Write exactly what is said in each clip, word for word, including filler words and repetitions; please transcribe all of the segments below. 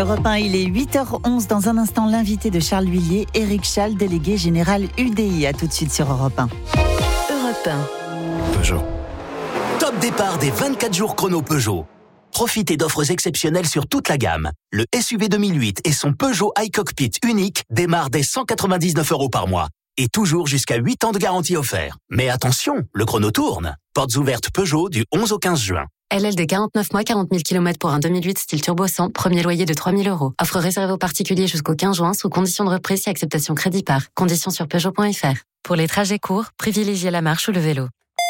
Europe un, il est huit heures onze. Dans un instant, l'invité de Charles Huillier, Éric Chall, délégué général U D I. À tout de suite sur Europe un. Europe un. Peugeot. Top départ des vingt-quatre jours chrono Peugeot. Profitez d'offres exceptionnelles sur toute la gamme. Le S U V deux mille huit et son Peugeot iCockpit unique démarrent dès cent quatre-vingt-dix-neuf euros par mois. Et toujours jusqu'à huit ans de garantie offert. Mais attention, le chrono tourne. Portes ouvertes Peugeot du onze au quinze juin. L L D quarante-neuf mois, quarante mille kilomètres pour un deux mille huit style turbo cent, premier loyer de trois mille euros. Offre réservée aux particuliers jusqu'au quinze juin sous condition de reprise et acceptation crédit par. Conditions sur Peugeot point F R. Pour les trajets courts, privilégiez la marche ou le vélo.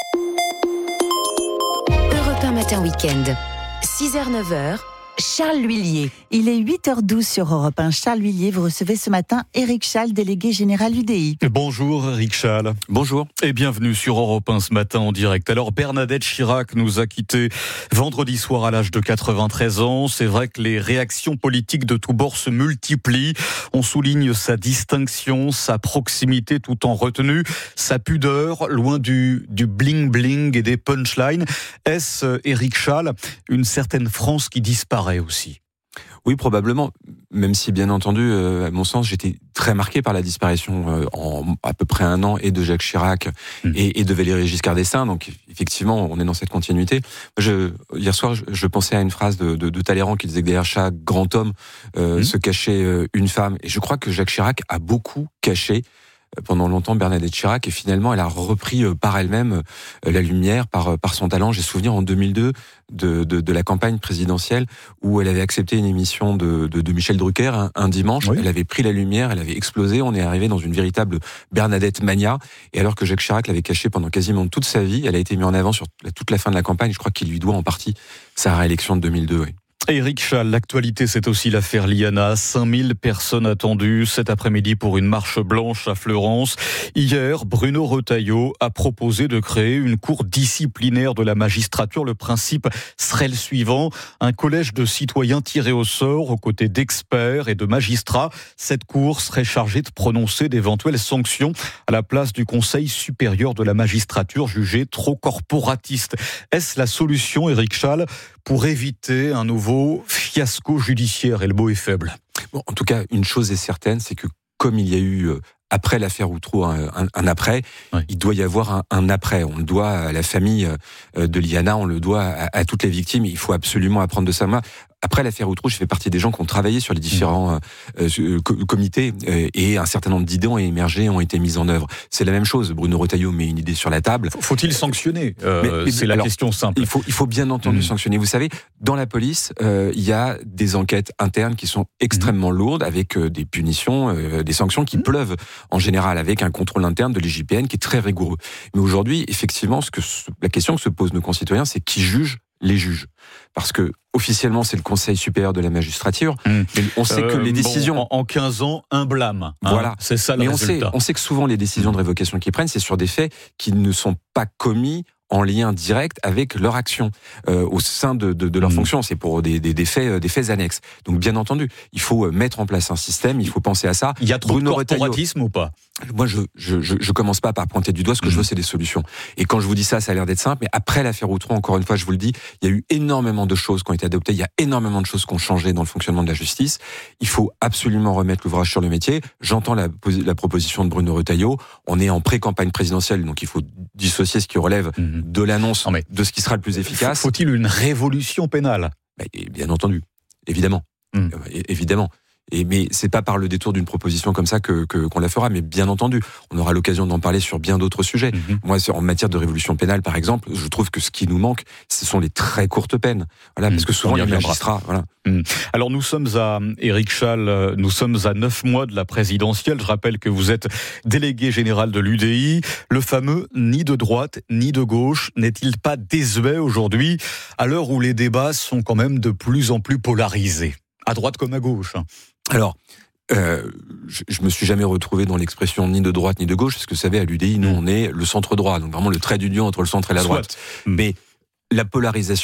Europe un Matin Week-end. six heures neuf heures. Charles Huillier. Il est huit heures douze sur Europe un. Charles Huillier, vous recevez ce matin Éric Chall, délégué général U D I. Bonjour Éric Chall. Bonjour. Et bienvenue sur Europe un ce matin en direct. Alors Bernadette Chirac nous a quittés vendredi soir à l'âge de quatre-vingt-treize ans. C'est vrai que les réactions politiques de tous bords se multiplient. On souligne sa distinction, sa proximité tout en retenue, sa pudeur, loin du, du bling-bling et des punchlines. Est-ce, Éric Chall, une certaine France qui disparaît aussi? Oui, probablement, même si bien entendu, euh, à mon sens, j'étais très marqué par la disparition euh, en à peu près un an et de Jacques Chirac mmh. et, et de Valéry Giscard d'Estaing. Donc effectivement, on est dans cette continuité. Je, hier soir, je, je pensais à une phrase de, de, de Talleyrand qui disait que derrière chaque grand homme euh, mmh. se cachait euh, une femme. Et je crois que Jacques Chirac a beaucoup caché pendant longtemps Bernadette Chirac, et finalement elle a repris par elle-même la lumière par par son talent. J'ai souvenir en deux mille deux de de, de la campagne présidentielle où elle avait accepté une émission de de, de Michel Drucker un, un dimanche. Oui. Elle avait pris la lumière, elle avait explosé. On est arrivé dans une véritable Bernadette mania. Et alors que Jacques Chirac l'avait cachée pendant quasiment toute sa vie, elle a été mise en avant sur toute la fin de la campagne. Je crois qu'il lui doit en partie sa réélection de deux mille deux. Oui. Éric Chall, l'actualité, c'est aussi l'affaire Liana. cinq mille personnes attendues cet après-midi pour une marche blanche à Fleurance. Hier, Bruno Retailleau a proposé de créer une cour disciplinaire de la magistrature. Le principe serait le suivant: un collège de citoyens tirés au sort aux côtés d'experts et de magistrats. Cette cour serait chargée de prononcer d'éventuelles sanctions à la place du Conseil supérieur de la magistrature jugé trop corporatiste. Est-ce la solution, Éric Chall, pour éviter un nouveau fiasco judiciaire? Et le mot est faible. Bon, en tout cas, une chose est certaine, c'est que comme il y a eu euh, après l'affaire Outreau un, un, un après, oui. il doit y avoir un, un après. On le doit à la famille euh, de Liana, on le doit à, à toutes les victimes. Il faut absolument apprendre de ça. Moi, après l'affaire Outreau, je fais partie des gens qui ont travaillé sur les différents euh, euh, comités euh, et un certain nombre d'idées ont émergé, ont été mises en œuvre. C'est la même chose. Bruno Retailleau met une idée sur la table. Faut-il sanctionner euh, mais, mais, C'est la alors, question simple. Il faut, il faut bien entendu mmh. sanctionner. Vous savez, dans la police, euh, il y a des enquêtes internes qui sont extrêmement mmh. lourdes, avec euh, des punitions, euh, des sanctions qui mmh. pleuvent en général, avec un contrôle interne de l'I J P N qui est très rigoureux. Mais aujourd'hui, effectivement, ce que la question que se posent nos concitoyens, c'est qui juge les juges. Parce que officiellement, c'est le Conseil supérieur de la magistrature. Mmh. Mais on sait euh, que les décisions... Bon, en quinze ans, un blâme. Hein, voilà. C'est ça le mais résultat. On sait, on sait que souvent, les décisions de révocation qu'ils prennent, c'est sur des faits qui ne sont pas commis en lien direct avec leur action euh, au sein de, de, de leur mmh. fonction. C'est pour des, des, des, faits, des faits annexes. Donc, bien entendu, il faut mettre en place un système, il faut penser à ça. Il y a trop Bruno de corporatisme Retailleau, ou pas? Moi, je, je, je, je commence pas par pointer du doigt. Ce que mmh. je veux, c'est des solutions. Et quand je vous dis ça, ça a l'air d'être simple. Mais après l'affaire Outreau, encore une fois, je vous le dis, il y a eu énormément de choses qui ont été adoptées. Il y a énormément de choses qui ont changé dans le fonctionnement de la justice. Il faut absolument remettre l'ouvrage sur le métier. J'entends la, la proposition de Bruno Retailleau. On est en pré-campagne présidentielle, donc il faut dissocier ce qui relève mmh. de l'annonce non, de ce qui sera le plus efficace. Faut-il une révolution pénale? bah, Bien entendu, évidemment, mmh. euh, évidemment. Et mais c'est pas par le détour d'une proposition comme ça que, que qu'on la fera, mais bien entendu, on aura l'occasion d'en parler sur bien d'autres sujets. Mmh. Moi, en matière de révolution pénale, par exemple, je trouve que ce qui nous manque, ce sont les très courtes peines. Voilà, mmh. parce que souvent les magistrats, voilà. Mmh. Alors nous sommes à Éric Chall, nous sommes à neuf mois de la présidentielle. Je rappelle que vous êtes délégué général de l'U D I. Le fameux ni de droite ni de gauche n'est-il pas désuet aujourd'hui, à l'heure où les débats sont quand même de plus en plus polarisés, à droite comme à gauche? Alors, euh, je, je me suis jamais retrouvé dans l'expression ni de droite ni de gauche, parce que vous savez, à l'U D I, nous, on est le centre droit, donc vraiment le trait d'union entre le centre et la droite. Soit. Mais la polarisation,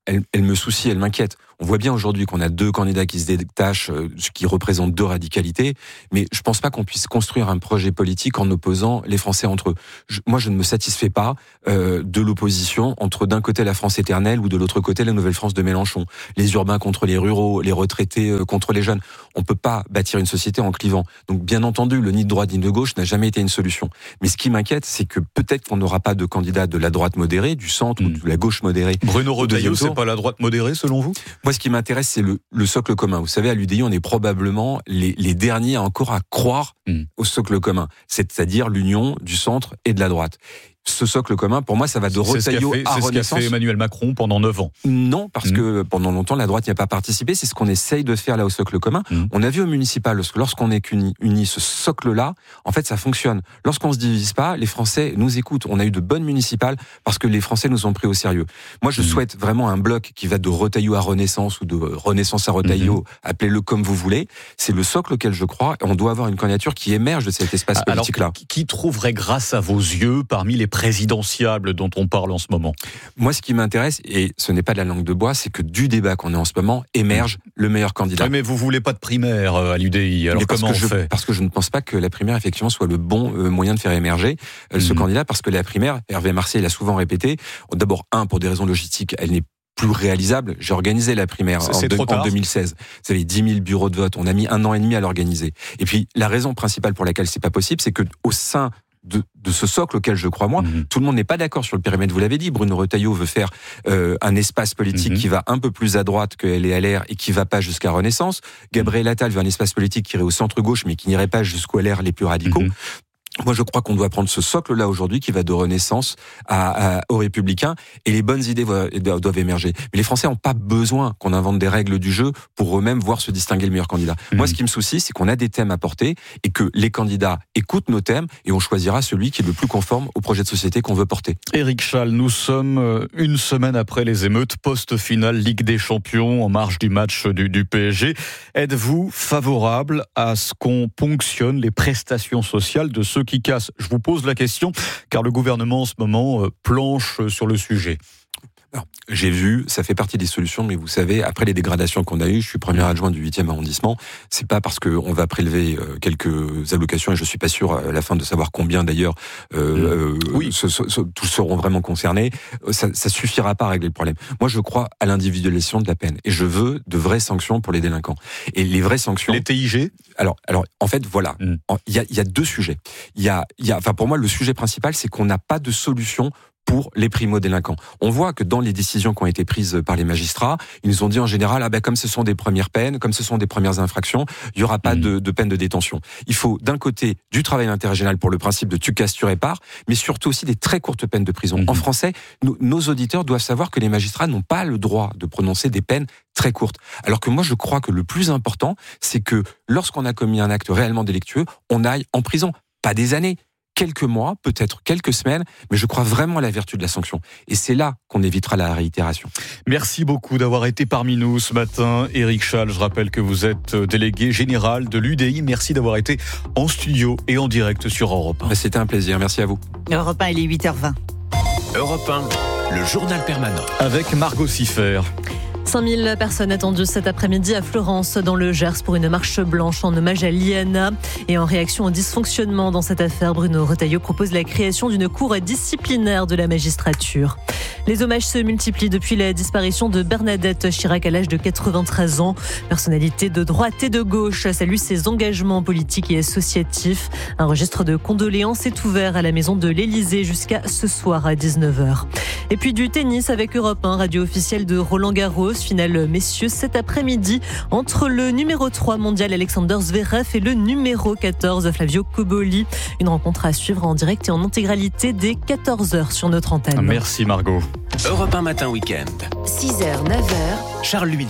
elle, elle me soucie, elle m'inquiète. On voit bien aujourd'hui qu'on a deux candidats qui se détachent, euh, qui représentent deux radicalités, mais je pense pas qu'on puisse construire un projet politique en opposant les Français entre eux. Je, moi, je ne me satisfais pas euh, de l'opposition entre d'un côté la France éternelle ou de l'autre côté la Nouvelle-France de Mélenchon. Les urbains contre les ruraux, les retraités euh, contre les jeunes. On peut pas bâtir une société en clivant. Donc, bien entendu, le ni de droite ni de gauche n'a jamais été une solution. Mais ce qui m'inquiète, c'est que peut-être qu'on n'aura pas de candidat de la droite modérée, du centre mmh. ou de la gauche modérée. Bruno Retailleau, c'est pas la droite modérée selon vous ? Moi, ce qui m'intéresse, c'est le, le socle commun. Vous savez, à l'U D I, on est probablement les, les derniers encore à croire mmh. au socle commun, c'est-à-dire l'union du centre et de la droite. Ce socle commun, pour moi, ça va de Retailleau à Renaissance. C'est ce qu'a fait Emmanuel Macron pendant neuf ans. Non, parce mmh. que pendant longtemps, la droite n'y a pas participé. C'est ce qu'on essaye de faire là au socle commun. Mmh. On a vu au municipal, lorsqu'on est uni, uni, ce socle-là, en fait, ça fonctionne. Lorsqu'on se divise pas, les Français nous écoutent. On a eu de bonnes municipales parce que les Français nous ont pris au sérieux. Moi, je mmh. souhaite vraiment un bloc qui va de Retailleau à Renaissance ou de Renaissance à Retailleau, mmh. appelez-le comme vous voulez. C'est le socle auquel je crois. On doit avoir une candidature qui émerge de cet espace Alors, politique-là. Qui trouverait grâce à vos yeux parmi les présidentiables dont on parle en ce moment? Moi, ce qui m'intéresse, et ce n'est pas de la langue de bois, c'est que du débat qu'on a en ce moment émerge mmh. le meilleur candidat. Oui, mais vous voulez pas de primaire à l'U D I, alors comment on je, fait? Parce que je ne pense pas que la primaire, effectivement, soit le bon euh, moyen de faire émerger euh, mmh. ce candidat, parce que la primaire, Hervé Marseille l'a souvent répété, d'abord, un, pour des raisons logistiques, elle n'est plus réalisable. J'ai organisé la primaire en, de, en deux mille seize. Vous savez, dix mille bureaux de vote, on a mis un an et demi à l'organiser. Et puis, la raison principale pour laquelle c'est pas possible, c'est que au sein De, de ce socle auquel je crois moi, mmh. tout le monde n'est pas d'accord sur le périmètre. Vous l'avez dit, Bruno Retailleau veut faire euh, un espace politique mmh. qui va un peu plus à droite que L R et qui va pas jusqu'à Renaissance. Gabriel Attal veut un espace politique qui irait au centre-gauche mais qui n'irait pas jusqu'au L R les plus radicaux. Mmh. Moi, je crois qu'on doit prendre ce socle-là aujourd'hui qui va de Renaissance à, à, aux Républicains et les bonnes idées doivent, doivent émerger. Mais les Français n'ont pas besoin qu'on invente des règles du jeu pour eux-mêmes voir se distinguer le meilleur candidat. Mmh. Moi, ce qui me soucie, c'est qu'on a des thèmes à porter et que les candidats écoutent nos thèmes et on choisira celui qui est le plus conforme au projet de société qu'on veut porter. Éric Schall, nous sommes une semaine après les émeutes post-finale Ligue des Champions en marge du match du, du P S G. Êtes-vous favorable à ce qu'on ponctionne les prestations sociales de ceux qui cassent? Je vous pose la question car le gouvernement en ce moment planche sur le sujet. Alors, j'ai vu, ça fait partie des solutions, mais vous savez, après les dégradations qu'on a eues, je suis premier adjoint du huitième arrondissement, c'est pas parce qu'on va prélever quelques allocations, et je suis pas sûr à la fin de savoir combien d'ailleurs euh, mmh. oui. ce, ce, ce, tous seront vraiment concernés, ça, ça suffira pas à régler le problème. Moi, je crois à l'individualisation de la peine, et je veux de vraies sanctions pour les délinquants. Et les vraies sanctions... Les T I G ? Alors, alors en fait, voilà, il mmh. y, a, y a deux sujets. Il y a, y a, enfin, pour moi, le sujet principal, c'est qu'on n'a pas de solution pour les primo-délinquants. On voit que dans les décisions qui ont été prises par les magistrats, ils nous ont dit en général, ah ben comme ce sont des premières peines, comme ce sont des premières infractions, il n'y aura pas mmh. de, de peine de détention. Il faut d'un côté du travail interrégional pour le principe de tu casses, tu répares, mais surtout aussi des très courtes peines de prison. Mmh. En français, nous, nos auditeurs doivent savoir que les magistrats n'ont pas le droit de prononcer des peines très courtes. Alors que moi, je crois que le plus important, c'est que lorsqu'on a commis un acte réellement délictueux, on aille en prison. Pas des années, quelques mois, peut-être quelques semaines, mais je crois vraiment à la vertu de la sanction. Et c'est là qu'on évitera la réitération. Merci beaucoup d'avoir été parmi nous ce matin. Éric Schall, je rappelle que vous êtes délégué général de l'U D I. Merci d'avoir été en studio et en direct sur Europe un. C'était un plaisir, merci à vous. Europe un, il est huit heures vingt. Europe un, le journal permanent. Avec Margot Siffer. cinq mille personnes attendues cet après-midi à Florence, dans le Gers, pour une marche blanche en hommage à Liana. Et en réaction au dysfonctionnement dans cette affaire, Bruno Retailleau propose la création d'une cour disciplinaire de la magistrature. Les hommages se multiplient depuis la disparition de Bernadette Chirac à l'âge de quatre-vingt-treize ans. Personnalité de droite et de gauche, salue ses engagements politiques et associatifs. Un registre de condoléances est ouvert à la maison de l'Élysée jusqu'à ce soir à dix-neuf heures. Et puis du tennis avec Europe un, radio officielle de Roland Garros. Finale messieurs cet après-midi entre le numéro trois mondial Alexander Zverev et le numéro quatorze Flavio Cobolli. Une rencontre à suivre en direct et en intégralité dès quatorze heures sur notre antenne. Merci Margot. Europe un matin week-end. six heures, neuf heures. Charles L'Huillier.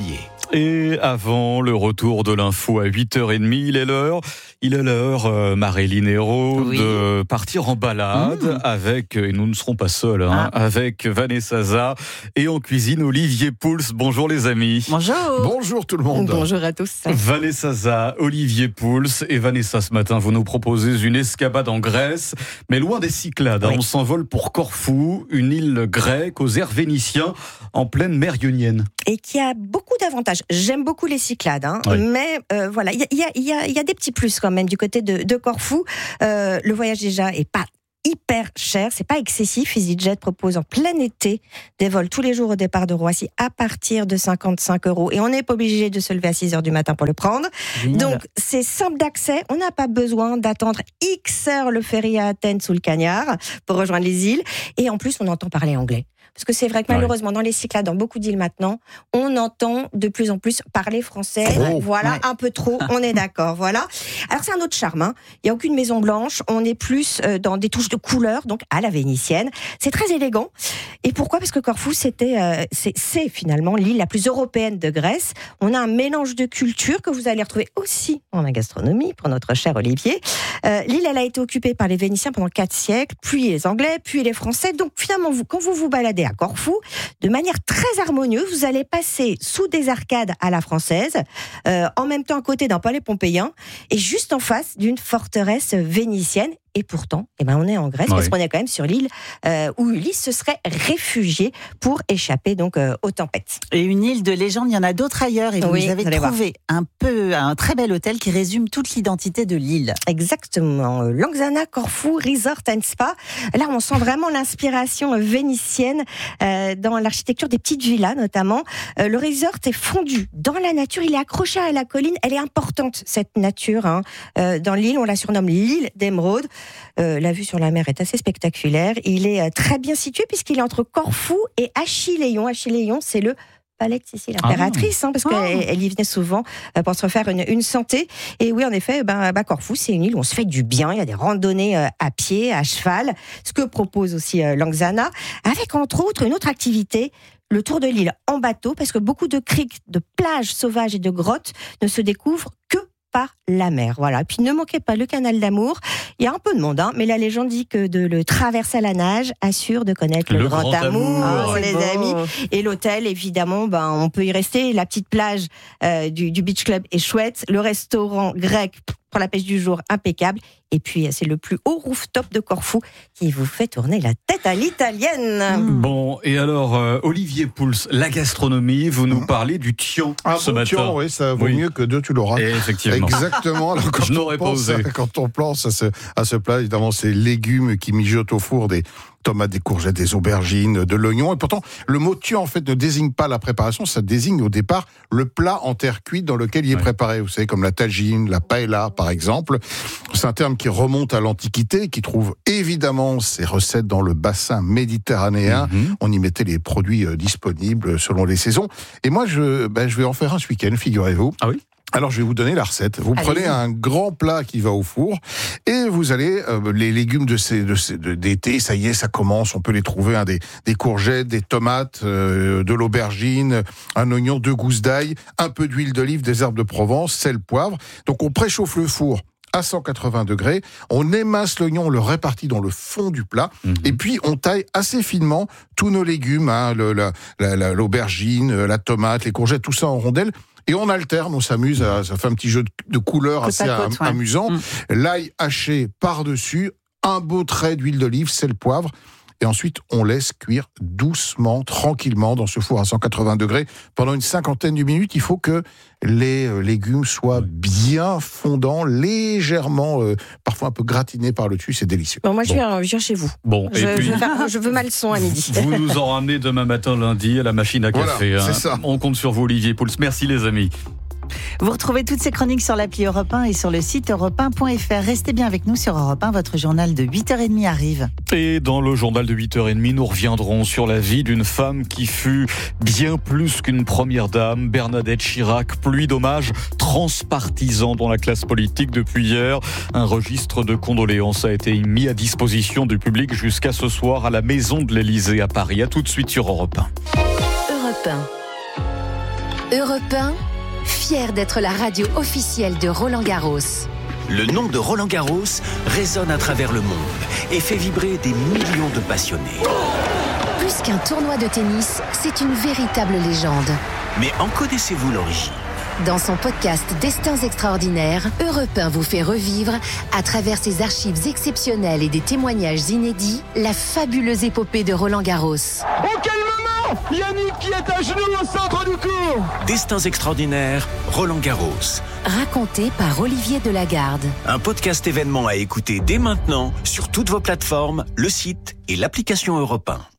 Et avant le retour de l'info à huit heures trente, il est l'heure, il est l'heure, euh, Maréline Hérault, oui. de partir en balade mmh. avec, et nous ne serons pas seuls, hein, ah. avec Vanessa Za et en cuisine Olivier Pouls. Bonjour les amis. Bonjour. Bonjour tout le monde. Bonjour à tous. Vanessa Za, Olivier Pouls et Vanessa, ce matin, vous nous proposez une escapade en Grèce, mais loin des Cyclades. Oui. On s'envole pour Corfou, une île grecque aux airs vénitiens en pleine mer ionienne. Et qui a beaucoup d'avantages. J'aime beaucoup les Cyclades, hein, oui. mais euh, voilà, il y a, y, a, y, a, y a des petits plus quand même du côté de, de Corfou. Euh, le voyage déjà est pas hyper cher, c'est pas excessif. EasyJet propose en plein été des vols tous les jours au départ de Roissy à partir de cinquante-cinq euros et on n'est pas obligé de se lever à six heures du matin pour le prendre. Génial. Donc c'est simple d'accès, on n'a pas besoin d'attendre X heures le ferry à Athènes sous le cagnard pour rejoindre les îles et en plus on entend parler anglais. Parce que c'est vrai que malheureusement, dans les Cyclades, dans beaucoup d'îles maintenant, on entend de plus en plus parler français. Oh, voilà, ouais. un peu trop, on est d'accord. Voilà. Alors, c'est un autre charme. Hein. Il n'y a aucune maison blanche. On est plus euh, dans des touches de couleur, donc à la vénitienne. C'est très élégant. Et pourquoi ? Parce que Corfou, c'était, euh, c'est, c'est finalement l'île la plus européenne de Grèce. On a un mélange de cultures que vous allez retrouver aussi dans la gastronomie, pour notre cher Olivier. Euh, l'île, elle a été occupée par les Vénitiens pendant quatre siècles, puis les Anglais, puis les Français. Donc, finalement, vous, quand vous vous baladez à Corfou, de manière très harmonieuse, vous allez passer sous des arcades à la française, euh, en même temps à côté d'un palais pompéien, et juste en face d'une forteresse vénitienne. Et pourtant, eh ben on est en Grèce, oui. parce qu'on est quand même sur l'île euh, où Ulysse se serait réfugié pour échapper donc euh, aux tempêtes. Et une île de légende, il y en a d'autres ailleurs. Et vous oui, avez trouvé un peu un très bel hôtel qui résume toute l'identité de l'île. Exactement. Langzana Corfou Resort and Spa. Là, on sent vraiment l'inspiration vénitienne euh, dans l'architecture des petites villas, notamment. Euh, le resort est fondu dans la nature. Il est accroché à la colline. Elle est importante, cette nature. Hein. Euh, dans l'île, on la surnomme l'île d'Émeraude. Euh, la vue sur la mer est assez spectaculaire. Il est euh, très bien situé puisqu'il est entre Corfou et Achille-Léon. Achille-Léon, c'est le palais de Sicile impératrice, ah. hein, parce oh. qu'elle elle y venait souvent euh, pour se refaire une, une santé. Et oui, en effet, ben, ben, Corfou, c'est une île où on se fait du bien. Il y a des randonnées euh, à pied, à cheval, ce que propose aussi euh, Langzana, avec entre autres une autre activité, le tour de l'île en bateau, parce que beaucoup de criques, de plages sauvages et de grottes ne se découvrent que par la mer. Voilà. Puis ne manquez pas le canal d'Amour. Il y a un peu de monde, hein, mais la légende dit que de le traverser à la nage assure de connaître le, le grand, grand amour, amour. Oh, les beau. amis. Et l'hôtel, évidemment, ben, on peut y rester. La petite plage euh, du, du Beach Club est chouette. Le restaurant grec pour la pêche du jour, impeccable. Et puis, c'est le plus haut rooftop de Corfou qui vous fait tourner la tête à l'italienne. Mmh. Bon, et alors, euh, Olivier Pouls, la gastronomie, vous nous parlez du tian ah, ce bon, matin. Tian, oui, ça vaut oui. mieux que deux, tu l'auras. Et effectivement. Exactement. Alors, quand, Je n'aurais pas osé. Quand on pense à ce, à ce plat, évidemment, c'est légumes qui mijotent au four, des tomates, des courgettes, des aubergines, de l'oignon. Et pourtant, le mot tian, en fait, ne désigne pas la préparation, ça désigne au départ le plat en terre cuite dans lequel il est ouais. préparé. Vous savez, comme la tagine, la paella, par exemple. C'est un terme qui remonte à l'Antiquité, qui trouve évidemment ses recettes dans le bassin méditerranéen. Mm-hmm. On y mettait les produits euh, disponibles selon les saisons. Et moi, je, ben, je vais en faire un ce week-end, figurez-vous. Ah oui ? Alors, je vais vous donner la recette. Vous Allez-y. Prenez un grand plat qui va au four et vous allez, euh, les légumes de ces, de ces, de, d'été, ça y est, ça commence, on peut les trouver, hein, des, des courgettes, des tomates, euh, de l'aubergine, un oignon, deux gousses d'ail, un peu d'huile d'olive, des herbes de Provence, sel, poivre. Donc, on préchauffe le four à cent quatre-vingts degrés, on émince l'oignon, on le répartit dans le fond du plat, mmh. et puis on taille assez finement tous nos légumes, hein, le, la, la, la, l'aubergine, la tomate, les courgettes, tout ça en rondelles. Et on alterne, on s'amuse, à, ça fait un petit jeu de couleurs assez côte, am- ouais. amusant. Mmh. L'ail haché par-dessus, un beau trait d'huile d'olive, sel, poivre. Et ensuite, on laisse cuire doucement, tranquillement, dans ce four à cent quatre-vingts degrés. Pendant une cinquantaine de minutes, il faut que les euh, légumes soient bien fondants, légèrement, euh, parfois un peu gratinés par le dessus. C'est délicieux. Bon, moi, je viens, je viens chez vous. Bon, je, et puis... je, veux faire, je veux ma leçon à midi. Vous nous en ramenez demain matin, lundi, à la machine à café. Voilà, hein. c'est ça. On compte sur vous, Olivier Pouls. Merci, les amis. Vous retrouvez toutes ces chroniques sur l'appli Europe un et sur le site europe un point f r. Restez bien avec nous sur Europe un, votre journal de huit heures trente arrive. Et dans le journal de huit heures trente, nous reviendrons sur la vie d'une femme qui fut bien plus qu'une première dame, Bernadette Chirac. Pluie d'hommages transpartisans dans la classe politique depuis hier. Un registre de condoléances a été mis à disposition du public jusqu'à ce soir à la Maison de l'Élysée à Paris. À tout de suite sur Europe un. Europe un. Europe un, fier d'être la radio officielle de Roland Garros. Le nom de Roland Garros résonne à travers le monde et fait vibrer des millions de passionnés. Plus qu'un tournoi de tennis, c'est une véritable légende. Mais en connaissez-vous l'origine ? Dans son podcast Destins extraordinaires, Europe un vous fait revivre, à travers ses archives exceptionnelles et des témoignages inédits, la fabuleuse épopée de Roland Garros. Oh, quel moment ! Yannick qui est à genoux au centre du court. Destins extraordinaires, Roland Garros. Raconté par Olivier Delagarde. Un podcast événement à écouter dès maintenant sur toutes vos plateformes, le site et l'application Europe un.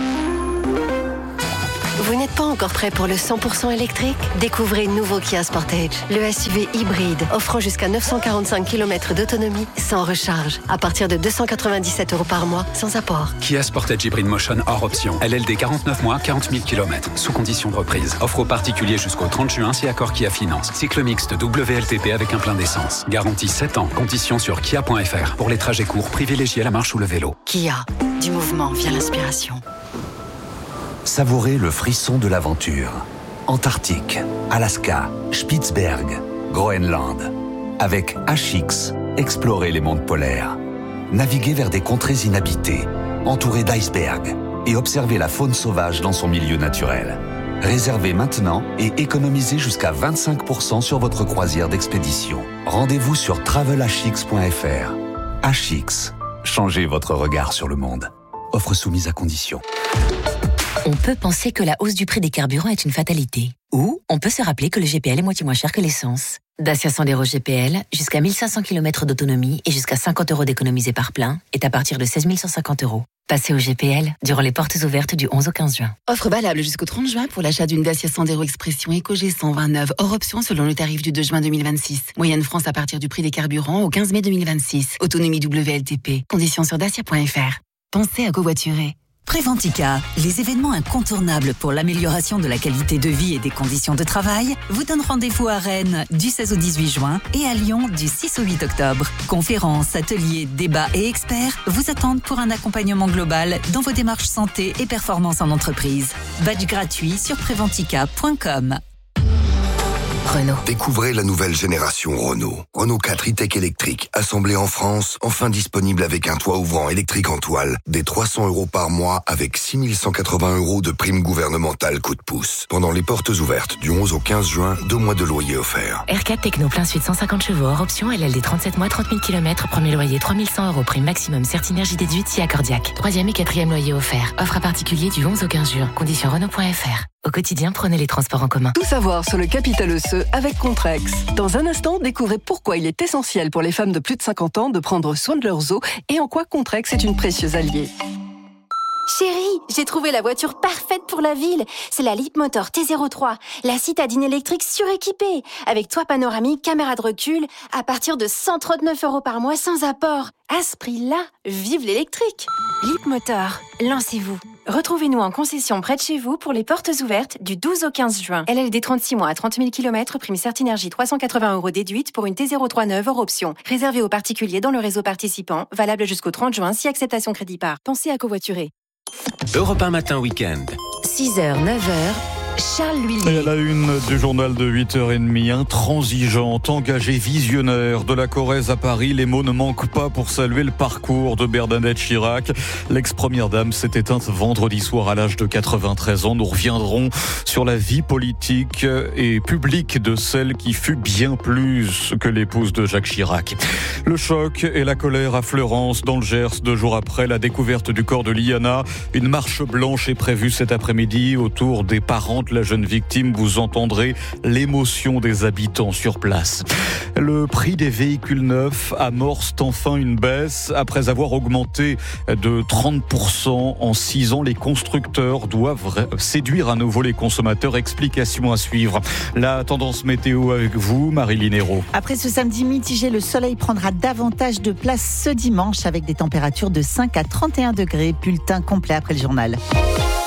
Vous n'êtes pas encore prêt pour le cent pour cent électrique ? Découvrez le nouveau Kia Sportage, le S U V hybride offrant jusqu'à neuf cent quarante-cinq kilomètres d'autonomie sans recharge, à partir de deux cent quatre-vingt-dix-sept euros par mois, sans apport. Kia Sportage Hybrid Motion hors option. L L D quarante-neuf mois, quarante mille kilomètres, sous condition de reprise. Offre aux particuliers jusqu'au trente juin si accord Kia Finance. Cycle mixte W L T P avec un plein d'essence. Garantie sept ans. Conditions sur kia point f r. Pour les trajets courts, privilégiez la marche ou le vélo. Kia, du mouvement vient l'inspiration. Savourez le frisson de l'aventure. Antarctique, Alaska, Spitzberg, Groenland. Avec H X, explorez les mondes polaires. Naviguez vers des contrées inhabitées, entourées d'icebergs, et observez la faune sauvage dans son milieu naturel. Réservez maintenant et économisez jusqu'à vingt-cinq pour cent sur votre croisière d'expédition. Rendez-vous sur travel h x point f r. H X, changez votre regard sur le monde. Offre soumise à condition. On peut penser que la hausse du prix des carburants est une fatalité. Ou on peut se rappeler que le G P L est moitié moins cher que l'essence. Dacia Sandero G P L, jusqu'à mille cinq cents kilomètres d'autonomie et jusqu'à cinquante euros d'économisés par plein, est à partir de seize mille cent cinquante euros. Passez au G P L durant les portes ouvertes du onze au quinze juin. Offre valable jusqu'au trente juin pour l'achat d'une Dacia Sandero Expression Eco G cent vingt-neuf, hors option selon le tarif du deux juin deux mille vingt-six. Moyenne France à partir du prix des carburants au quinze mai deux mille vingt-six. Autonomie W L T P. Conditions sur dacia point f r. Pensez à covoiturer. Préventica, les événements incontournables pour l'amélioration de la qualité de vie et des conditions de travail, vous donnent rendez-vous à Rennes du seize au dix-huit juin et à Lyon du six au huit octobre. Conférences, ateliers, débats et experts vous attendent pour un accompagnement global dans vos démarches santé et performance en entreprise. Badge gratuit sur préventica point com. Renault. Découvrez la nouvelle génération Renault. Renault quatre e-Tech électrique, assemblé en France, enfin disponible avec un toit ouvrant électrique en toile, des trois cents euros par mois avec six mille cent quatre-vingts euros de prime gouvernementale coup de pouce. Pendant les portes ouvertes du onze au quinze juin, deux mois de loyer offerts. R quatre Techno plein suite cent cinquante chevaux hors option, L L D trente-sept mois, trente mille kilomètres, premier loyer trois mille cent euros, prime maximum Certinergie déduite si accordiaque. Troisième et quatrième loyer offert. Offre à particulier du onze au quinze juin. Conditions Renault point f r. Au quotidien, prenez les transports en commun. Tout savoir sur le capital osseux avec Contrex. Dans un instant, découvrez pourquoi il est essentiel pour les femmes de plus de cinquante ans de prendre soin de leurs os et en quoi Contrex est une précieuse alliée. Chérie, j'ai trouvé la voiture parfaite pour la ville. C'est la Leapmotor T zéro trois, la citadine électrique suréquipée, avec toit panoramique, caméra de recul, à partir de cent trente-neuf euros par mois sans apport. À ce prix-là, vive l'électrique. Leapmotor, lancez-vous. Retrouvez-nous en concession près de chez vous pour les portes ouvertes du douze au quinze juin. L L D trente-six mois à trente mille kilomètres, prime Certinergie trois cent quatre-vingts euros déduite pour une T zéro trois neuve hors option. Réservé aux particuliers dans le réseau participant, valable jusqu'au trente juin si acceptation crédit par. Pensez à covoiturer. Europe un matin week-end. six heures, neuf heures. Charles Lhuillier. Et à la une du journal de huit heures trente, intransigeante, engagée, visionnaire de la Corrèze à Paris, les mots ne manquent pas pour saluer le parcours de Bernadette Chirac. L'ex-première dame s'est éteinte vendredi soir à l'âge de quatre-vingt-treize ans. Nous reviendrons sur la vie politique et publique de celle qui fut bien plus que l'épouse de Jacques Chirac. Le choc et la colère à Fleurance, dans le Gers, deux jours après la découverte du corps de Liana. Une marche blanche est prévue cet après-midi autour des parents de la jeune victime. Vous entendrez l'émotion des habitants sur place. Le prix des véhicules neufs amorce enfin une baisse. Après avoir augmenté de trente pour cent en six ans, les constructeurs doivent séduire à nouveau les consommateurs. Explication à suivre. La tendance météo avec vous, Marie-Line Hérault. Après ce samedi mitigé, le soleil prendra davantage de place ce dimanche avec des températures de cinq à trente et un degrés. Bulletin complet après le journal.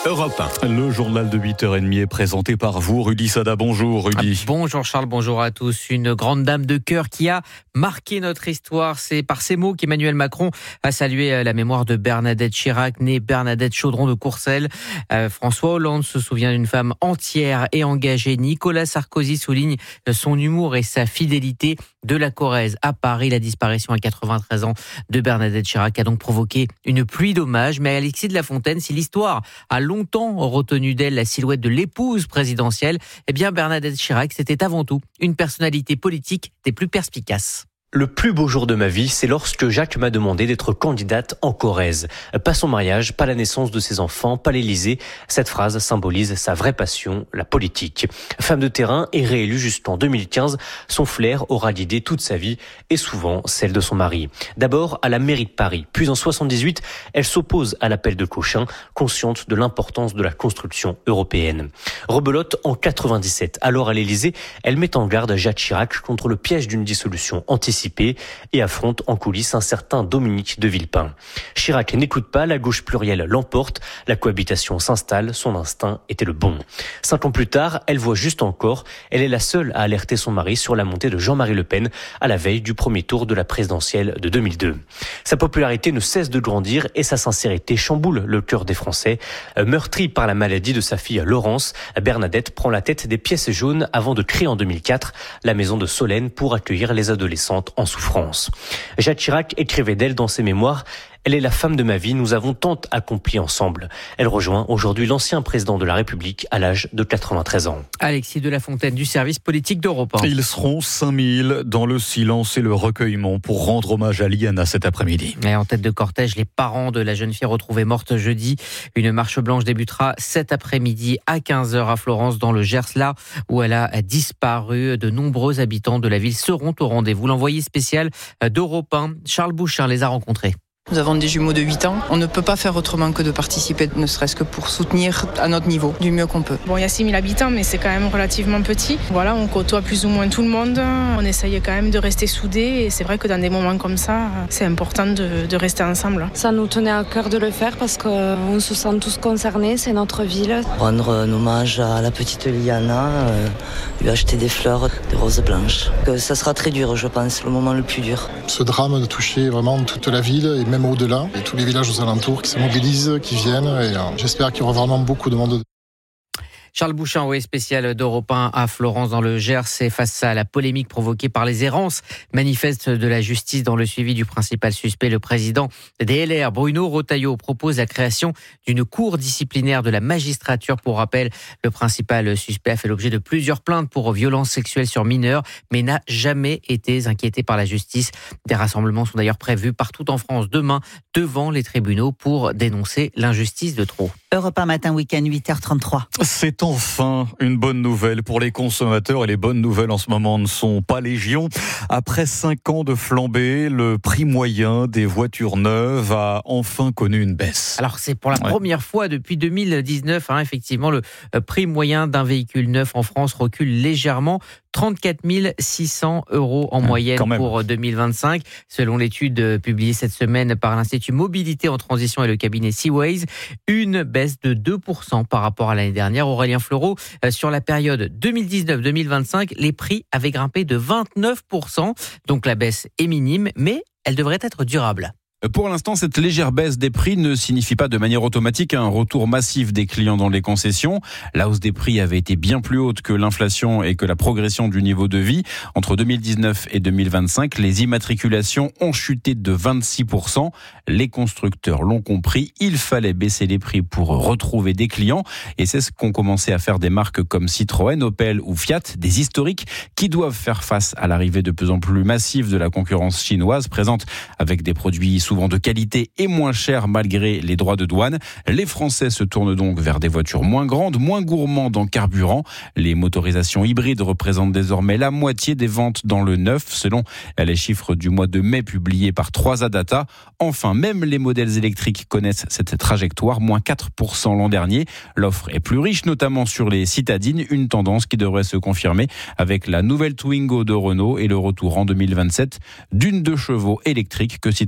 Europe un. Le journal de huit heures trente est présenté par vous, Rudy Sada. Bonjour Rudy. Ah, bonjour Charles, bonjour à tous. Une grande dame de cœur qui a marqué notre histoire. C'est par ces mots qu'Emmanuel Macron a salué la mémoire de Bernadette Chirac, née Bernadette Chaudron de Courcelles. Euh, François Hollande se souvient d'une femme entière et engagée. Nicolas Sarkozy souligne son humour et sa fidélité. De la Corrèze à Paris, la disparition à quatre-vingt-treize ans de Bernadette Chirac a donc provoqué une pluie d'hommages. Mais Alexis de la Fontaine, si l'histoire a longtemps retenu d'elle la silhouette de l'épouse présidentielle, eh bien Bernadette Chirac, c'était avant tout une personnalité politique des plus perspicaces. Le plus beau jour de ma vie, c'est lorsque Jacques m'a demandé d'être candidate en Corrèze. Pas son mariage, pas la naissance de ses enfants, pas l'Élysée. Cette phrase symbolise sa vraie passion, la politique. Femme de terrain et réélue jusqu'en deux mille quinze, son flair aura guidé toute sa vie et souvent celle de son mari. D'abord à la mairie de Paris, puis en soixante-dix-huit, elle s'oppose à l'appel de Cochin, consciente de l'importance de la construction européenne. Rebelote en quatre-vingt-dix-sept, alors à l'Élysée, elle met en garde Jacques Chirac contre le piège d'une dissolution anticipée et affronte en coulisses un certain Dominique de Villepin. Chirac n'écoute pas, la gauche plurielle l'emporte, la cohabitation s'installe, son instinct était le bon. Cinq ans plus tard, elle voit juste encore, elle est la seule à alerter son mari sur la montée de Jean-Marie Le Pen à la veille du premier tour de la présidentielle de deux mille deux. Sa popularité ne cesse de grandir et sa sincérité chamboule le cœur des Français. Meurtrie par la maladie de sa fille Laurence, Bernadette prend la tête des pièces jaunes avant de créer en deux mille quatre la maison de Solène pour accueillir les adolescentes en souffrance. Jacques Chirac écrivait d'elle dans ses mémoires: elle est la femme de ma vie, nous avons tant accompli ensemble. Elle rejoint aujourd'hui l'ancien président de la République à l'âge de quatre-vingt-treize ans. Alexis de la Fontaine du service politique d'Europe un. Ils seront cinq mille dans le silence et le recueillement pour rendre hommage à Liana cet après-midi. Et en tête de cortège, les parents de la jeune fille retrouvée morte jeudi. Une marche blanche débutera cet après-midi à quinze heures à Florence dans le Gers, là où elle a disparu. De nombreux habitants de la ville seront au rendez-vous. L'envoyé spécial d'Europe un, Charles Bouchin, les a rencontrés. Nous avons des jumeaux de huit ans. On ne peut pas faire autrement que de participer, ne serait-ce que pour soutenir à notre niveau, du mieux qu'on peut. Bon, il y a six mille habitants, mais c'est quand même relativement petit. Voilà, on côtoie plus ou moins tout le monde. On essaye quand même de rester soudés. Et c'est vrai que dans des moments comme ça, c'est important de, de rester ensemble. Ça nous tenait à cœur de le faire parce qu'on se sent tous concernés, c'est notre ville. Rendre un hommage à la petite Liana, euh, lui acheter des fleurs, des roses blanches. Que ça sera très dur, je pense, le moment le plus dur. Ce drame a touché vraiment toute la ville et même au-delà, et tous les villages aux alentours qui se mobilisent, qui viennent, et euh, j'espère qu'il y aura vraiment beaucoup de monde. Charles Bouchin, envoyé spécial d'Europe un à Florence dans le Gers, et face à la polémique provoquée par les errances manifestes de la justice dans le suivi du principal suspect, le président des L R, Bruno Retailleau, propose la création d'une cour disciplinaire de la magistrature. Pour rappel, le principal suspect a fait l'objet de plusieurs plaintes pour violences sexuelles sur mineurs, mais n'a jamais été inquiété par la justice. Des rassemblements sont d'ailleurs prévus partout en France demain devant les tribunaux pour dénoncer l'injustice de trop. Europe un matin, week-end, huit heures trente-trois. C'est enfin une bonne nouvelle pour les consommateurs, et les bonnes nouvelles en ce moment ne sont pas légion. Après cinq ans de flambée, le prix moyen des voitures neuves a enfin connu une baisse. Alors c'est pour la ouais. première fois depuis deux mille dix-neuf, hein, effectivement, le prix moyen d'un véhicule neuf en France recule légèrement. trente-quatre mille six cents euros en moyenne pour deux mille vingt-cinq, selon l'étude publiée cette semaine par l'Institut Mobilité en Transition et le cabinet Seaways. Une baisse de deux pour cent par rapport à l'année dernière. Aurélien Fleureau, sur la période deux mille dix-neuf deux mille vingt-cinq, les prix avaient grimpé de vingt-neuf pour cent. Donc la baisse est minime, mais elle devrait être durable. Pour l'instant, cette légère baisse des prix ne signifie pas de manière automatique un retour massif des clients dans les concessions. La hausse des prix avait été bien plus haute que l'inflation et que la progression du niveau de vie. Entre deux mille dix-neuf et deux mille vingt-cinq, les immatriculations ont chuté de vingt-six pour cent. Les constructeurs l'ont compris, il fallait baisser les prix pour retrouver des clients. Et c'est ce qu'ont commencé à faire des marques comme Citroën, Opel ou Fiat, des historiques qui doivent faire face à l'arrivée de plus en plus massive de la concurrence chinoise, présente avec des produits souvent de qualité et moins chers malgré les droits de douane. Les Français se tournent donc vers des voitures moins grandes, moins gourmandes en carburant. Les motorisations hybrides représentent désormais la moitié des ventes dans le neuf, selon les chiffres du mois de mai publiés par trois A Data. Enfin, même les modèles électriques connaissent cette trajectoire, moins quatre pour cent l'an dernier. L'offre est plus riche, notamment sur les citadines, une tendance qui devrait se confirmer avec la nouvelle Twingo de Renault et le retour en deux mille vingt-sept d'une deux chevaux électrique que Citroën a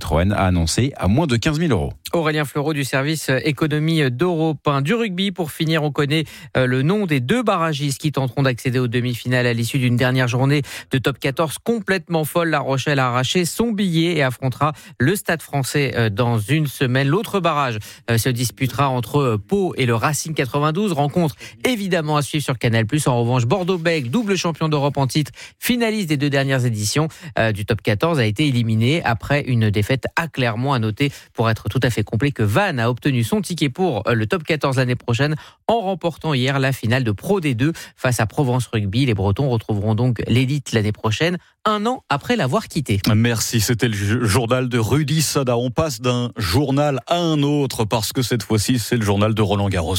annoncé à moins de quinze mille euros. Aurélien Fleureau du service économie d'Europe un. Du rugby, pour finir, on connaît le nom des deux barragistes qui tenteront d'accéder aux demi-finales à l'issue d'une dernière journée de top quatorze complètement folle. La Rochelle a arraché son billet et affrontera le Stade Français dans une semaine. L'autre barrage se disputera entre Pau et le Racing quatre-vingt-douze. Rencontre évidemment à suivre sur Canal plus. En revanche, Bordeaux-Bègles, double champion d'Europe en titre, finaliste des deux dernières éditions du top quatorze, a été éliminé après une défaite à Clermont. À noter, pour être tout à fait complet, que Vannes a obtenu son ticket pour le top quatorze l'année prochaine en remportant hier la finale de Pro D deux face à Provence Rugby. Les Bretons retrouveront donc l'élite l'année prochaine, un an après l'avoir quitté. Merci, c'était le journal de Rudy Sada. On passe d'un journal à un autre parce que cette fois-ci, c'est le journal de Roland Garros.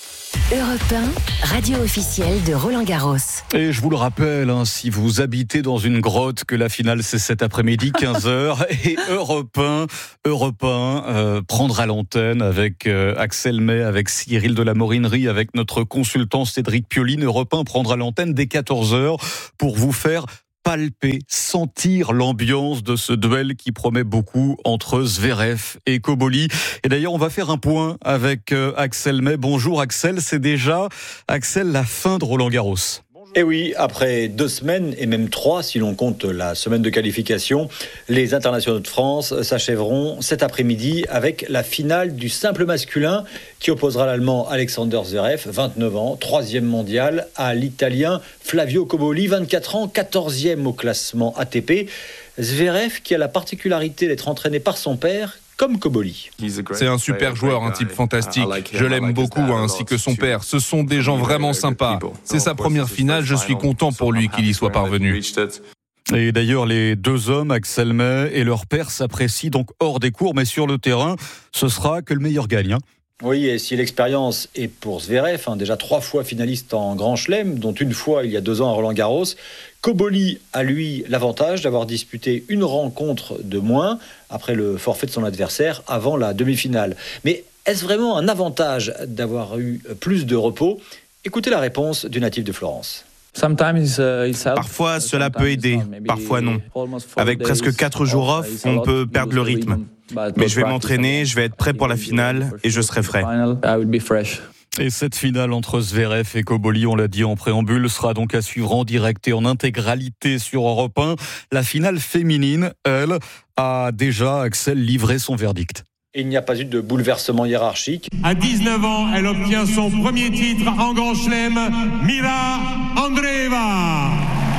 Europe un, radio officielle de Roland Garros. Et je vous le rappelle, hein, si vous habitez dans une grotte, que la finale c'est cet après-midi, quinze heures, et Europe un, Europe un euh, prendra l'antenne avec euh, Axel May, avec Cyril de la Morinerie, avec notre consultant Cédric Pioline. Europe un prendra l'antenne dès quatorze heures pour vous faire palper, sentir l'ambiance de ce duel qui promet beaucoup entre Zverev et Koboli. Et d'ailleurs, on va faire un point avec euh, Axel May. Bonjour Axel, c'est déjà, Axel, la fin de Roland Garros. Et oui, après deux semaines, et même trois si l'on compte la semaine de qualification, les internationaux de France s'achèveront cet après-midi avec la finale du simple masculin qui opposera l'Allemand Alexander Zverev, vingt-neuf ans, troisième mondial, à l'Italien Flavio Koboli, vingt-quatre ans, quatorzième au classement A T P. Zverev qui a la particularité d'être entraîné par son père, comme Koboli. C'est un super joueur, un type fantastique. Je l'aime beaucoup, ainsi que son père. Ce sont des gens vraiment sympas. C'est sa première finale, je suis content pour lui qu'il y soit parvenu. Et d'ailleurs, les deux hommes, Axel May et leur père, s'apprécient donc hors des cours, mais sur le terrain, ce sera que le meilleur gagne. Hein. Oui, et si l'expérience est pour Zverev, hein, déjà trois fois finaliste en Grand Chelem, dont une fois il y a deux ans à Roland-Garros, Koboli a lui l'avantage d'avoir disputé une rencontre de moins après le forfait de son adversaire avant la demi-finale. Mais est-ce vraiment un avantage d'avoir eu plus de repos ? Écoutez la réponse du natif de Florence. Parfois, cela peut aider, parfois non. Avec presque quatre jours off, on peut perdre le rythme. Mais je vais m'entraîner, je vais être prêt pour la finale et je serai frais. Et cette finale entre Zverev et Koboli, on l'a dit en préambule, sera donc à suivre en direct et en intégralité sur Europe un. La finale féminine, elle, a déjà, Axel, livré son verdict. Il n'y a pas eu de bouleversement hiérarchique. À dix-neuf ans, elle obtient son premier titre en Grand Chelem, Mira Andreeva.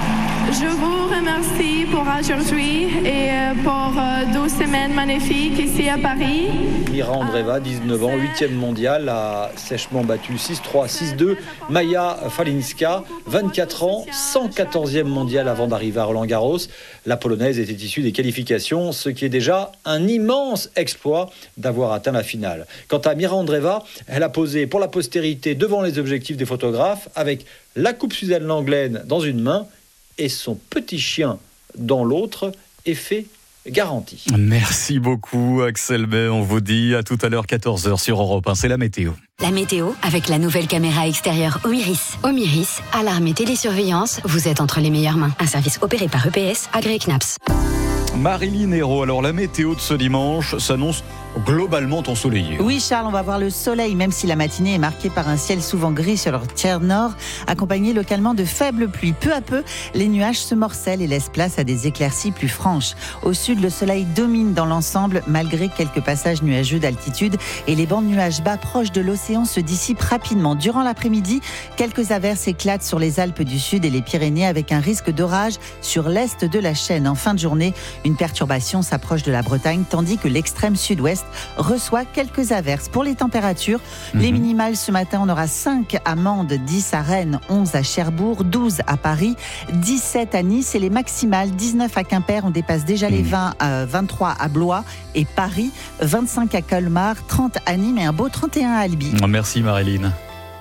Je vous remercie pour aujourd'hui et pour douze semaines magnifiques ici à Paris. Mira Andreeva, dix-neuf ans, huitième mondiale, a sèchement battu six trois, six deux. Maya Falinska, vingt-quatre ans, cent quatorzième mondiale avant d'arriver à Roland-Garros. La Polonaise était issue des qualifications, ce qui est déjà un immense exploit d'avoir atteint la finale. Quant à Mira Andreeva, elle a posé pour la postérité devant les objectifs des photographes avec la Coupe Suzanne Lenglen dans une main et son petit chien dans l'autre, effet garanti. Merci beaucoup Axel May, on vous dit à tout à l'heure quatorze heures sur Europe un, c'est la météo. La météo avec la nouvelle caméra extérieure Omiris. Omiris, alarme et télésurveillance, vous êtes entre les meilleures mains. Un service opéré par E P S, agréé C N A P S. Marilyn Hérault, alors la météo de ce dimanche s'annonce globalement ensoleillée. Oui Charles, on va voir le soleil, même si la matinée est marquée par un ciel souvent gris sur leur tiers nord, accompagné localement de faibles pluies. Peu à peu, les nuages se morcellent et laissent place à des éclaircies plus franches. Au sud, le soleil domine dans l'ensemble, malgré quelques passages nuageux d'altitude, et les bancs de nuages bas proches de l'océan se dissipent rapidement. Durant l'après-midi, quelques averses éclatent sur les Alpes du Sud et les Pyrénées, avec un risque d'orage sur l'est de la chaîne. En fin de journée, une perturbation s'approche de la Bretagne, tandis que l'extrême sud-ouest reçoit quelques averses. Pour les températures, mmh. les minimales ce matin, on aura cinq à Mende, dix à Rennes, onze à Cherbourg, douze à Paris, dix-sept à Nice, et les maximales, dix-neuf à Quimper, on dépasse déjà les vingt, euh, vingt-trois à Blois et Paris, vingt-cinq à Colmar, trente à Nîmes et un beau trente et un à Albi. Merci Marilyn.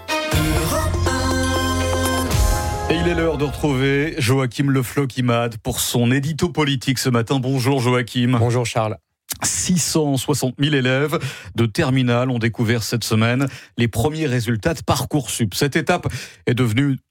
Et il est l'heure de retrouver Joachim Le Floch-Imad pour son édito politique ce matin. Bonjour Joachim. Bonjour Charles. six cent soixante mille élèves de terminale ont découvert cette semaine les premiers résultats de Parcoursup. Cette étape est devenue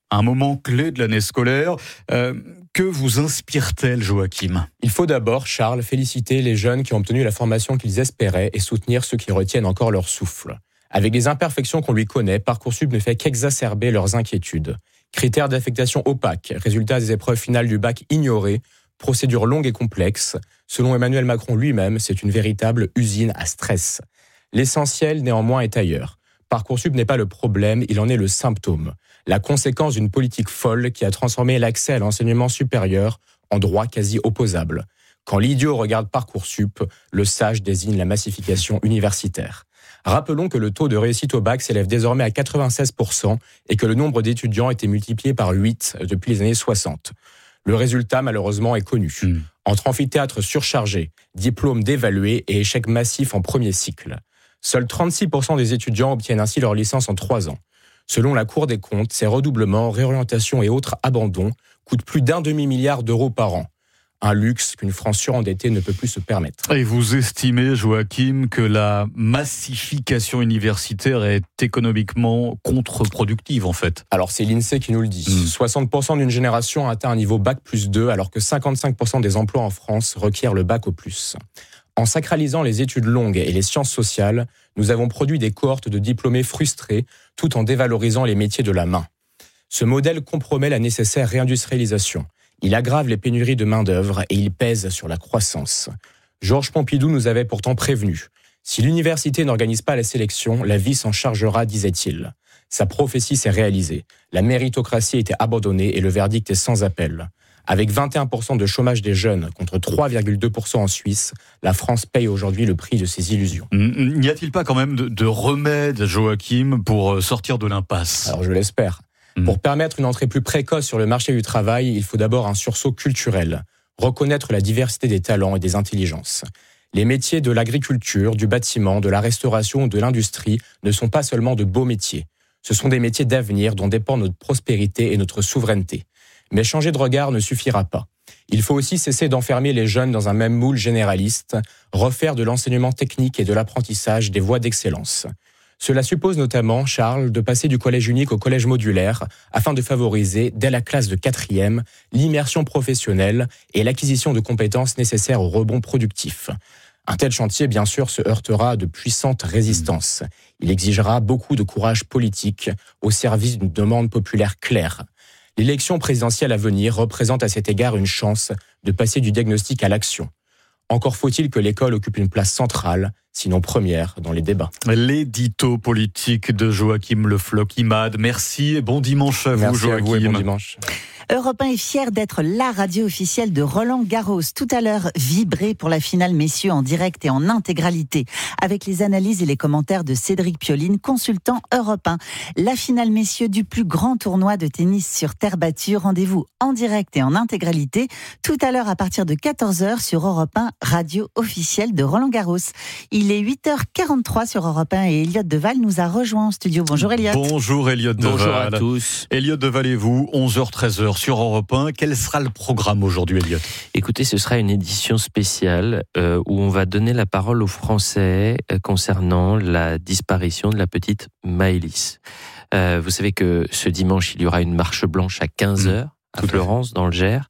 un moment clé de l'année scolaire. Euh, que vous inspire-t-elle, Joachim ? Il faut d'abord, Charles, féliciter les jeunes qui ont obtenu la formation qu'ils espéraient et soutenir ceux qui retiennent encore leur souffle. Avec les imperfections qu'on lui connaît, Parcoursup ne fait qu'exacerber leurs inquiétudes. Critères d'affectation opaques, résultats des épreuves finales du bac ignorés, procédure longue et complexe. Selon Emmanuel Macron lui-même, c'est une véritable usine à stress. L'essentiel, néanmoins, est ailleurs. Parcoursup n'est pas le problème, il en est le symptôme. La conséquence d'une politique folle qui a transformé l'accès à l'enseignement supérieur en droit quasi opposable. Quand l'idiot regarde Parcoursup, le sage désigne la massification universitaire. Rappelons que le taux de réussite au bac s'élève désormais à quatre-vingt-seize pour cent et que le nombre d'étudiants a été multiplié par huit depuis les années soixante. Le résultat, malheureusement, est connu. Mmh. Entre amphithéâtres surchargés, diplômes dévalués et échecs massifs en premier cycle. Seuls trente-six pour cent des étudiants obtiennent ainsi leur licence en trois ans. Selon la Cour des comptes, ces redoublements, réorientations et autres abandons coûtent plus d'un demi-milliard d'euros par an. Un luxe qu'une France surendettée ne peut plus se permettre. Et vous estimez, Joachim, que la massification universitaire est économiquement contre-productive, en fait ? Alors, c'est l'INSEE qui nous le dit. Mmh. soixante pour cent d'une génération a atteint un niveau bac plus deux, alors que cinquante-cinq pour cent des emplois en France requièrent le bac au plus. En sacralisant les études longues et les sciences sociales, nous avons produit des cohortes de diplômés frustrés, tout en dévalorisant les métiers de la main. Ce modèle compromet la nécessaire réindustrialisation. Il aggrave les pénuries de main-d'œuvre et il pèse sur la croissance. Georges Pompidou nous avait pourtant prévenu. Si l'université n'organise pas la sélection, la vie s'en chargera, disait-il. Sa prophétie s'est réalisée. La méritocratie était abandonnée et le verdict est sans appel. Avec vingt et un pour cent de chômage des jeunes contre trois virgule deux pour cent en Suisse, la France paye aujourd'hui le prix de ses illusions. N'y a-t-il pas quand même de, de remède, Joachim, pour sortir de l'impasse ? Alors je l'espère. Pour permettre une entrée plus précoce sur le marché du travail, il faut d'abord un sursaut culturel, reconnaître la diversité des talents et des intelligences. Les métiers de l'agriculture, du bâtiment, de la restauration ou de l'industrie ne sont pas seulement de beaux métiers. Ce sont des métiers d'avenir dont dépend notre prospérité et notre souveraineté. Mais changer de regard ne suffira pas. Il faut aussi cesser d'enfermer les jeunes dans un même moule généraliste, refaire de l'enseignement technique et de l'apprentissage des voies d'excellence. Cela suppose notamment, Charles, de passer du collège unique au collège modulaire afin de favoriser, dès la classe de quatrième, l'immersion professionnelle et l'acquisition de compétences nécessaires au rebond productif. Un tel chantier, bien sûr, se heurtera à de puissantes résistances. Il exigera beaucoup de courage politique au service d'une demande populaire claire. L'élection présidentielle à venir représente à cet égard une chance de passer du diagnostic à l'action. Encore faut-il que l'école occupe une place centrale, sinon première, dans les débats. L'édito politique de Joachim Le Floch-Imad. Merci et bon dimanche à vous, Merci Joachim. À vous et bon dimanche. Europe un est fier d'être la radio officielle de Roland Garros. Tout à l'heure, vibré pour la finale messieurs en direct et en intégralité. Avec les analyses et les commentaires de Cédric Pioline, consultant Europe un. La finale messieurs du plus grand tournoi de tennis sur terre battue. Rendez-vous en direct et en intégralité. Tout à l'heure à partir de quatorze heures sur Europe un, radio officielle de Roland Garros. Il est huit heures quarante-trois sur Europe un et Elliot Deval nous a rejoint en studio. Bonjour Elliot. Bonjour Elliot Deval. Bonjour à tous. Elliot Deval et vous, onze heures treize heures sur Europe un. Quel sera le programme aujourd'hui, Elliot ? Écoutez, ce sera une édition spéciale euh, où on va donner la parole aux Français euh, concernant la disparition de la petite Maëlys. Euh, vous savez que ce dimanche, il y aura une marche blanche à quinze heures mmh, à Fleurance, dans le Gers.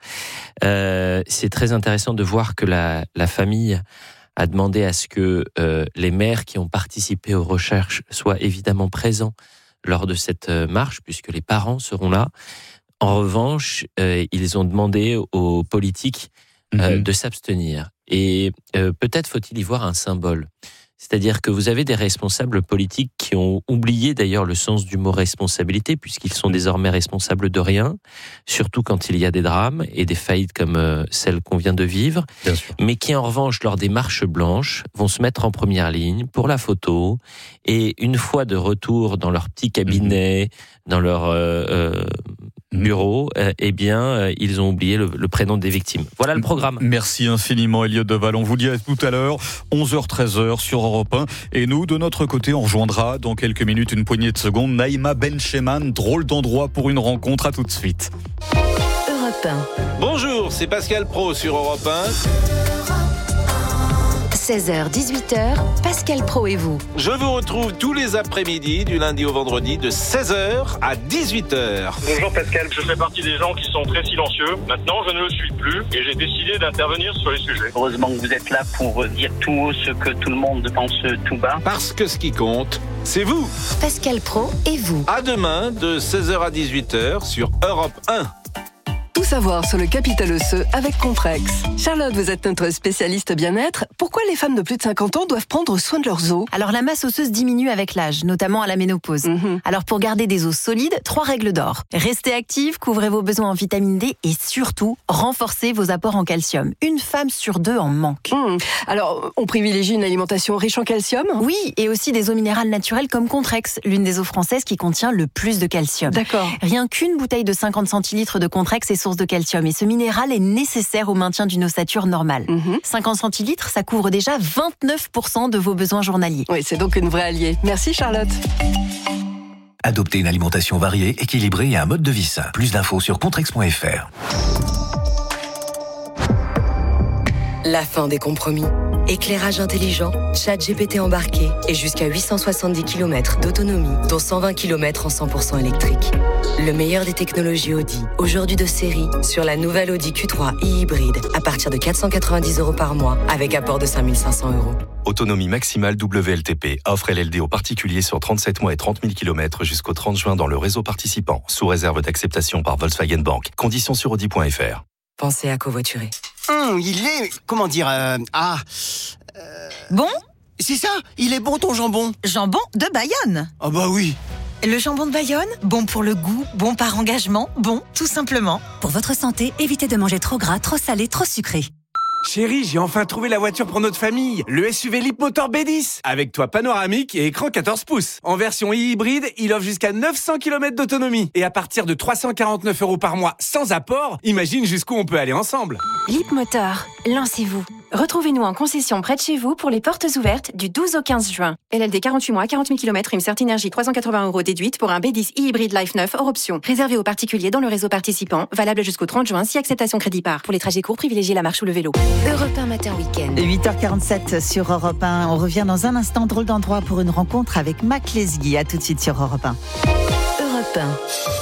Euh, c'est très intéressant de voir que la, la famille a demandé à ce que euh, les maires qui ont participé aux recherches soient évidemment présents lors de cette marche, puisque les parents seront là. En revanche, euh, ils ont demandé aux politiques euh, mmh. de s'abstenir. Et euh, peut-être faut-il y voir un symbole. C'est-à-dire que vous avez des responsables politiques qui ont oublié d'ailleurs le sens du mot responsabilité, puisqu'ils sont désormais responsables de rien, surtout quand il y a des drames et des faillites comme euh, celle qu'on vient de vivre, mais qui en revanche, lors des marches blanches, vont se mettre en première ligne pour la photo, et une fois de retour dans leur petit cabinet, mmh. dans leur euh, euh, bureau, euh, eh bien, euh, ils ont oublié le, le prénom des victimes. Voilà le programme. Merci infiniment, Elliot Deval. On vous dit à tout à l'heure, onze heures treize heures sur Europe un. Et nous, de notre côté, on rejoindra dans quelques minutes, une poignée de secondes, Naïma Bencheman. Drôle d'endroit pour une rencontre. À tout de suite. Europe un. Bonjour, c'est Pascal Pro sur Europe un. seize heures dix-huit heures, Pascal Praud et vous. Je vous retrouve tous les après-midi du lundi au vendredi de seize heures à dix-huit heures. Bonjour Pascal, je fais partie des gens qui sont très silencieux. Maintenant, je ne le suis plus et j'ai décidé d'intervenir sur les sujets. Heureusement que vous êtes là pour dire tout haut ce que tout le monde pense tout bas. Parce que ce qui compte, c'est vous. Pascal Praud et vous. À demain de seize heures à dix-huit heures sur Europe un. Tout savoir sur le capital osseux avec Comprex. Charlotte, vous êtes notre spécialiste bien-être. Pourquoi les femmes de plus de cinquante ans doivent prendre soin de leurs os ? Alors la masse osseuse diminue avec l'âge, notamment à la ménopause. Mmh. Alors pour garder des os solides, trois règles d'or. Restez active, couvrez vos besoins en vitamine D et surtout, renforcez vos apports en calcium. Une femme sur deux en manque. Mmh. Alors, on privilégie une alimentation riche en calcium ? Oui, et aussi des eaux minérales naturelles comme Contrex, l'une des eaux françaises qui contient le plus de calcium. D'accord. Rien qu'une bouteille de cinquante centilitres de Contrex est source de calcium et ce minéral est nécessaire au maintien d'une ossature normale. Mmh. cinquante centilitres, ça couvre déjà vingt-neuf pour cent de vos besoins journaliers. Oui, c'est donc une vraie alliée. Merci Charlotte. Adoptez une alimentation variée, équilibrée et un mode de vie sain. Plus d'infos sur contrex point f r. La fin des compromis. Éclairage intelligent, chat G P T embarqué et jusqu'à huit cent soixante-dix kilomètres d'autonomie, dont cent vingt kilomètres en cent pour cent électrique. Le meilleur des technologies Audi, aujourd'hui de série, sur la nouvelle Audi Q trois e-hybride, à partir de quatre cent quatre-vingt-dix euros par mois, avec apport de cinq mille cinq cents euros. Autonomie maximale W L T P. Offre L L D aux particuliers sur trente-sept mois et trente mille kilomètres jusqu'au trente juin dans le réseau participant, sous réserve d'acceptation par Volkswagen Bank. Conditions sur audi point f r. Pensez à covoiturer. Hum, il est... Comment dire... Euh, ah... Euh, bon ? C'est ça, il est bon ton jambon. Jambon de Bayonne. Ah bah oui. Le jambon de Bayonne, bon pour le goût, bon par engagement, bon tout simplement. Pour votre santé, évitez de manger trop gras, trop salé, trop sucré. Chérie, j'ai enfin trouvé la voiture pour notre famille. Le S U V Leapmotor B dix. Avec toit panoramique et écran quatorze pouces. En version e-hybride, il offre jusqu'à neuf cents kilomètres d'autonomie. Et à partir de trois cent quarante-neuf euros par mois sans apport, imagine jusqu'où on peut aller ensemble. Leapmotor, lancez-vous. Retrouvez-nous en concession près de chez vous pour les portes ouvertes du douze au quinze juin. L L D quarante-huit mois, quarante mille kilomètres, une Certinergie trois cent quatre-vingts euros déduite pour un B dix e-hybride Life neuf hors option. Réservé aux particuliers dans le réseau participant, valable jusqu'au trente juin si acceptation crédit par. Pour les trajets courts, privilégiez la marche ou le vélo. Europe un matin week-end. huit heures quarante-sept sur Europe un. On revient dans un instant, drôle d'endroit pour une rencontre avec Mac Lesguy. À tout de suite sur Europe un. Europe un.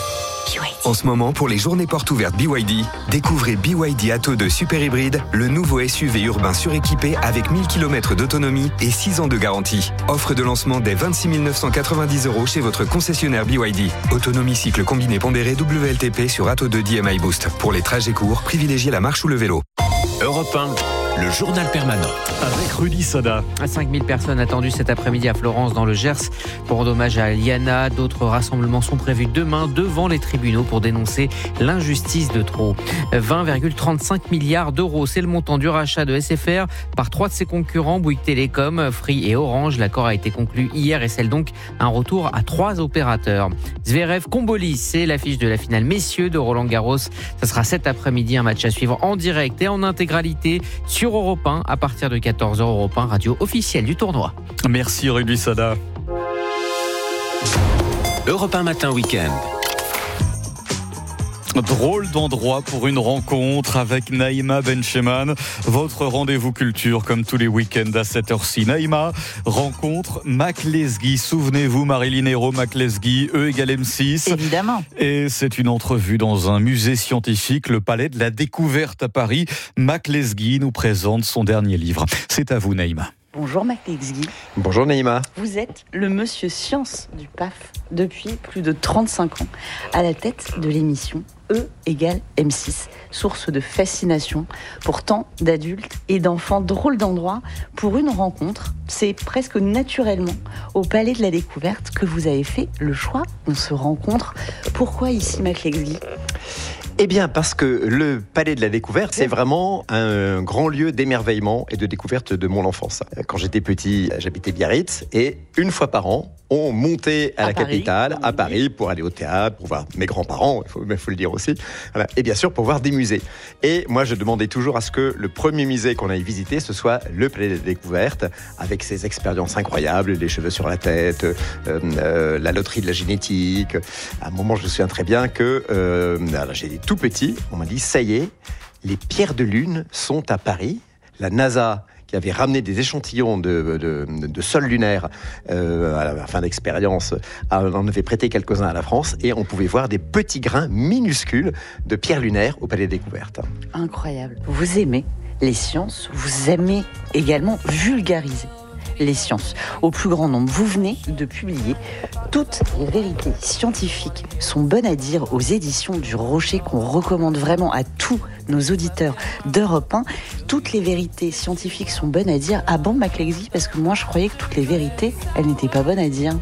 En ce moment, pour les journées portes ouvertes B Y D, découvrez B Y D Atto deux Super Hybride, le nouveau S U V urbain suréquipé avec mille kilomètres d'autonomie et six ans de garantie. Offre de lancement dès vingt-six mille neuf cent quatre-vingt-dix euros chez votre concessionnaire B Y D. Autonomie cycle combiné pondéré W L T P sur Atto deux D M I Boost. Pour les trajets courts, privilégiez la marche ou le vélo. Europe un, le journal permanent. Avec Rudy Sada. cinq mille personnes attendues cet après-midi à Florence dans le Gers pour rendre hommage à Liana. D'autres rassemblements sont prévus demain devant les tribunaux pour dénoncer l'injustice de trop. vingt virgule trente-cinq milliards d'euros, c'est le montant du rachat de S F R par trois de ses concurrents, Bouygues Télécom, Free et Orange. L'accord a été conclu hier et scelle donc un retour à trois opérateurs. Zverev Comboli, c'est l'affiche de la finale messieurs de Roland Garros. Ça sera cet après-midi, un match à suivre en direct et en intégralité sur Europe un à partir de quatorze heures. Europe un, radio officielle du tournoi. Merci Rudy Sada. Europe un matin week-end. Drôle d'endroit pour une rencontre avec Naïma Bencheman. Votre rendez-vous culture comme tous les week-ends à cette heure-ci. Naïma rencontre Mac Lesguy. Souvenez-vous, Marilyn Hérault, Mac Lesguy, E égale M six. Évidemment. Et c'est une entrevue dans un musée scientifique, le Palais de la Découverte à Paris. Mac Lesguy nous présente son dernier livre. C'est à vous, Naïma. Bonjour Mac Lesguy. Bonjour Naïma. Vous êtes le monsieur science du P A F depuis plus de trente-cinq ans, à la tête de l'émission E égale M six, source de fascination pour tant d'adultes et d'enfants. Drôle d'endroit pour une rencontre. C'est presque naturellement au Palais de la Découverte que vous avez fait le choix qu'on se rencontre. Pourquoi ici Mac Lesguy ? Eh bien, parce que le Palais de la Découverte, c'est vraiment un grand lieu d'émerveillement et de découverte de mon enfance. Quand j'étais petit, j'habitais Biarritz et une fois par an, on montait à, à la Paris, capitale, à Paris, pour aller au théâtre, pour voir mes grands-parents, il faut, faut le dire aussi, voilà. Et bien sûr pour voir des musées. Et moi, je demandais toujours à ce que le premier musée qu'on aille visiter, ce soit le Palais de la Découverte, avec ses expériences incroyables, les cheveux sur la tête, euh, euh, la loterie de la génétique. À un moment, je me souviens très bien que euh, alors, j'ai dit tout petit, on m'a dit, ça y est, les pierres de lune sont à Paris. La NASA qui avait ramené des échantillons de, de, de sol lunaire euh, à la fin d'expérience, on avait prêté quelques-uns à la France et on pouvait voir des petits grains minuscules de pierres lunaires au Palais des Découvertes. Incroyable. Vous aimez les sciences, vous aimez également vulgariser les sciences au plus grand nombre. Vous venez de publier Toutes les vérités scientifiques sont bonnes à dire aux éditions du Rocher, qu'on recommande vraiment à tous nos auditeurs d'Europe un. Toutes les vérités scientifiques sont bonnes à dire. Ah bon, Maclexy, parce que moi je croyais que toutes les vérités, elles n'étaient pas bonnes à dire.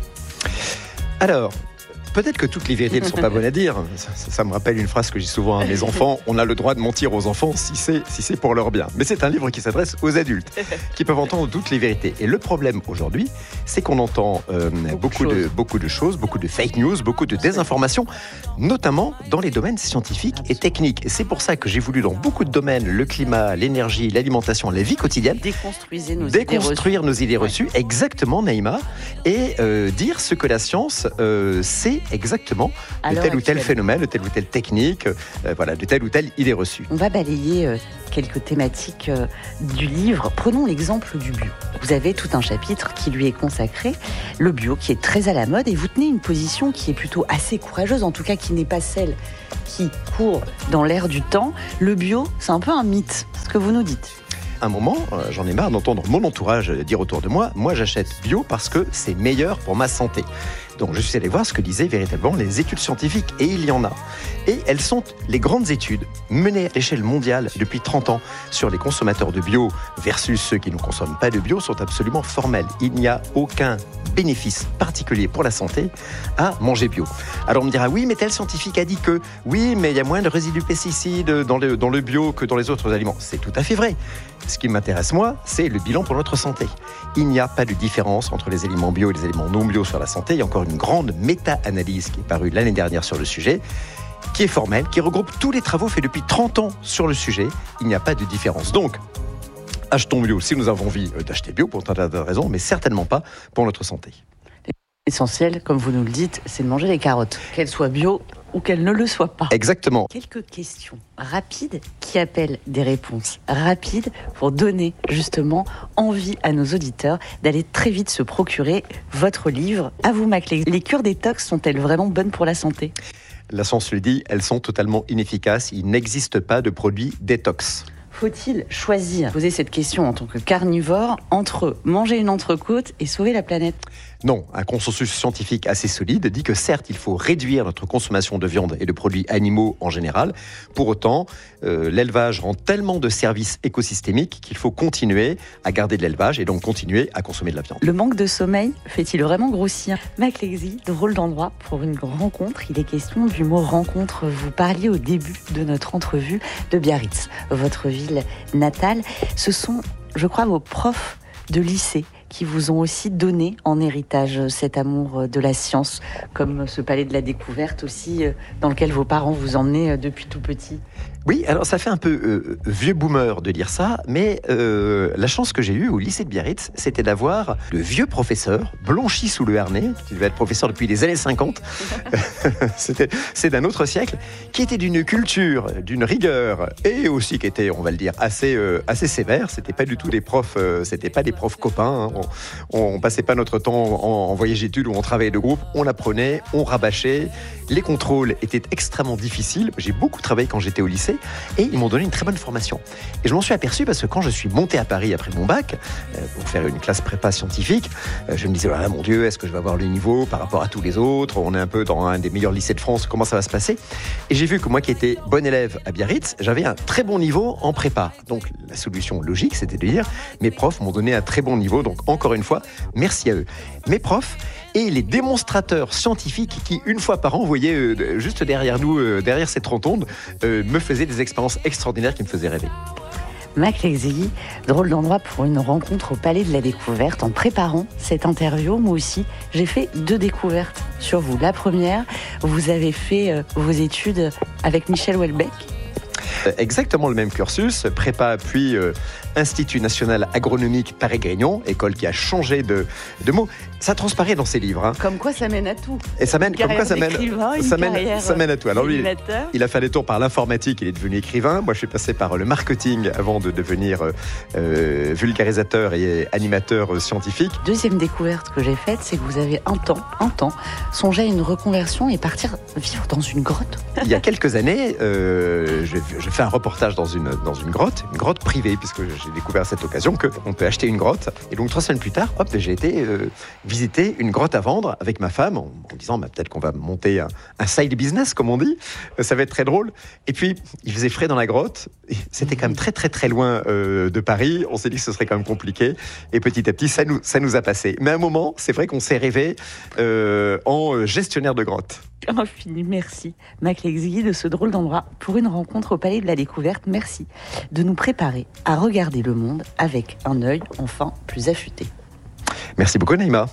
Alors, peut-être que toutes les vérités ne sont pas bonnes à dire. Ça, ça, ça me rappelle une phrase que je dis souvent à mes enfants. On a le droit de mentir aux enfants si c'est, si c'est pour leur bien. Mais c'est un livre qui s'adresse aux adultes, qui peuvent entendre toutes les vérités. Et le problème aujourd'hui, c'est qu'on entend euh, beaucoup, beaucoup, de, beaucoup de choses, beaucoup de fake news, beaucoup de désinformation, notamment dans les domaines scientifiques et techniques. Et c'est pour ça que j'ai voulu, dans beaucoup de domaines, le climat, l'énergie, l'alimentation, la vie quotidienne, Déconstruire nos déconstruire idées nos idées reçues, ouais. exactement, Naïma, et euh, dire ce que la science euh, sait exactement de tel ou tel phénomène, de telle ou telle technique, euh, voilà, de telle ou telle idée reçue. On va balayer euh, quelques thématiques euh, du livre. Prenons l'exemple du bio. Vous avez tout un chapitre qui lui est consacré, le bio, qui est très à la mode, et vous tenez une position qui est plutôt assez courageuse, en tout cas qui n'est pas celle qui court dans l'air du temps. Le bio, c'est un peu un mythe, ce que vous nous dites. Un moment, euh, j'en ai marre d'entendre mon entourage dire autour de moi, moi j'achète bio parce que c'est meilleur pour ma santé. Donc je suis allé voir ce que disaient véritablement les études scientifiques, et il y en a. Et elles sont les grandes études menées à l'échelle mondiale depuis trente ans sur les consommateurs de bio versus ceux qui ne consomment pas de bio sont absolument formelles. Il n'y a aucun bénéfice particulier pour la santé à manger bio. Alors on me dira, oui, mais tel scientifique a dit que, oui, mais il y a moins de résidus de pesticides dans le, dans le bio que dans les autres aliments. C'est tout à fait vrai. Ce qui m'intéresse, moi, c'est le bilan pour notre santé. Il n'y a pas de différence entre les aliments bio et les aliments non bio sur la santé. Il y a encore une grande méta-analyse qui est parue l'année dernière sur le sujet, qui est formelle, qui regroupe tous les travaux faits depuis trente ans sur le sujet. Il n'y a pas de différence. Donc, achetons bio si nous avons envie d'acheter bio pour un tas de raisons, mais certainement pas pour notre santé. L'essentiel, comme vous nous le dites, c'est de manger les carottes, qu'elles soient bio ou qu'elles ne le soient pas. Exactement. Quelques questions rapides qui appellent des réponses rapides pour donner justement envie à nos auditeurs d'aller très vite se procurer votre livre. À vous, Maclexy. Les cures détox sont-elles vraiment bonnes pour la santé ? La science le dit, elles sont totalement inefficaces. Il n'existe pas de produit détox. Faut-il choisir, poser cette question en tant que carnivore, entre manger une entrecôte et sauver la planète ? Non, un consensus scientifique assez solide dit que certes, il faut réduire notre consommation de viande et de produits animaux en général. Pour autant, euh, l'élevage rend tellement de services écosystémiques qu'il faut continuer à garder de l'élevage et donc continuer à consommer de la viande. Le manque de sommeil fait-il vraiment grossir ? Maclexy, drôle d'endroit pour une rencontre. Il est question du mot rencontre. Vous parliez au début de notre entrevue de Biarritz, votre ville natale. Ce sont, je crois, vos profs de lycée qui vous ont aussi donné en héritage cet amour de la science, comme ce palais de la découverte aussi, dans lequel vos parents vous emmenaient depuis tout petit. Oui, alors ça fait un peu euh, vieux boomer de dire ça, mais euh, la chance que j'ai eue au lycée de Biarritz, c'était d'avoir le vieux professeur, blanchi sous le harnais, qui devait être professeur depuis les années cinquante, c'était, c'est d'un autre siècle, qui était d'une culture, d'une rigueur, et aussi qui était, on va le dire, assez, euh, assez sévère. C'était pas du tout des profs, euh, c'était pas des profs copains, hein. on, on passait pas notre temps en, en voyage études où on travaillait de groupe, on apprenait, on rabâchait, les contrôles étaient extrêmement difficiles. J'ai beaucoup travaillé quand j'étais au lycée, et ils m'ont donné une très bonne formation. Et je m'en suis aperçu parce que quand je suis monté à Paris après mon bac, euh, pour faire une classe prépa scientifique, euh, je me disais, ah, mon Dieu, est-ce que je vais avoir le niveau par rapport à tous les autres ? On est un peu dans un des meilleurs lycées de France, comment ça va se passer ? Et j'ai vu que moi qui étais bon élève à Biarritz, j'avais un très bon niveau en prépa. Donc la solution logique, c'était de dire, mes profs m'ont donné un très bon niveau, donc encore une fois, merci à eux. Mes profs et les démonstrateurs scientifiques qui, une fois par an, voyaient euh, juste derrière nous, euh, derrière ces trente ondes, euh, me faisaient des expériences extraordinaires qui me faisaient rêver. Maclexy, drôle d'endroit pour une rencontre au Palais de la Découverte. En préparant cette interview, moi aussi, j'ai fait deux découvertes sur vous. La première, vous avez fait euh, vos études avec Michel Houellebecq. Exactement le même cursus, prépa puis euh, Institut National Agronomique Paris-Grignon, école qui a changé de, de mot. Ça transparaît dans ses livres. Hein. Comme quoi ça mène à tout. Et ça mène, une comme quoi ça mène, ça mène, ça mène à tout. Alors lui, il a fait un détour par l'informatique, il est devenu écrivain. Moi, je suis passé par le marketing avant de devenir euh, vulgarisateur et animateur scientifique. Deuxième découverte que j'ai faite, c'est que vous avez un temps, un temps, songé à une reconversion et partir vivre dans une grotte. Il y a quelques années, euh, je, je fais un reportage dans une, dans une grotte, une grotte privée, puisque j'ai découvert à cette occasion qu'on peut acheter une grotte. Et donc, trois semaines plus tard, hop, j'ai été euh, visiter une grotte à vendre avec ma femme, en, en disant bah, peut-être qu'on va monter un, un side business, comme on dit. Euh, ça va être très drôle. Et puis, il faisait frais dans la grotte. C'était quand même très, très, très loin euh, de Paris. On s'est dit que ce serait quand même compliqué. Et petit à petit, ça nous, ça nous a passé. Mais à un moment, c'est vrai qu'on s'est rêvé euh, en gestionnaire de grotte. Infini merci, Mac Lexi, de ce drôle d'endroit pour une rencontre au Palais de la Découverte. Merci de nous préparer à regarder le monde avec un œil enfin plus affûté. Merci beaucoup, Naïma.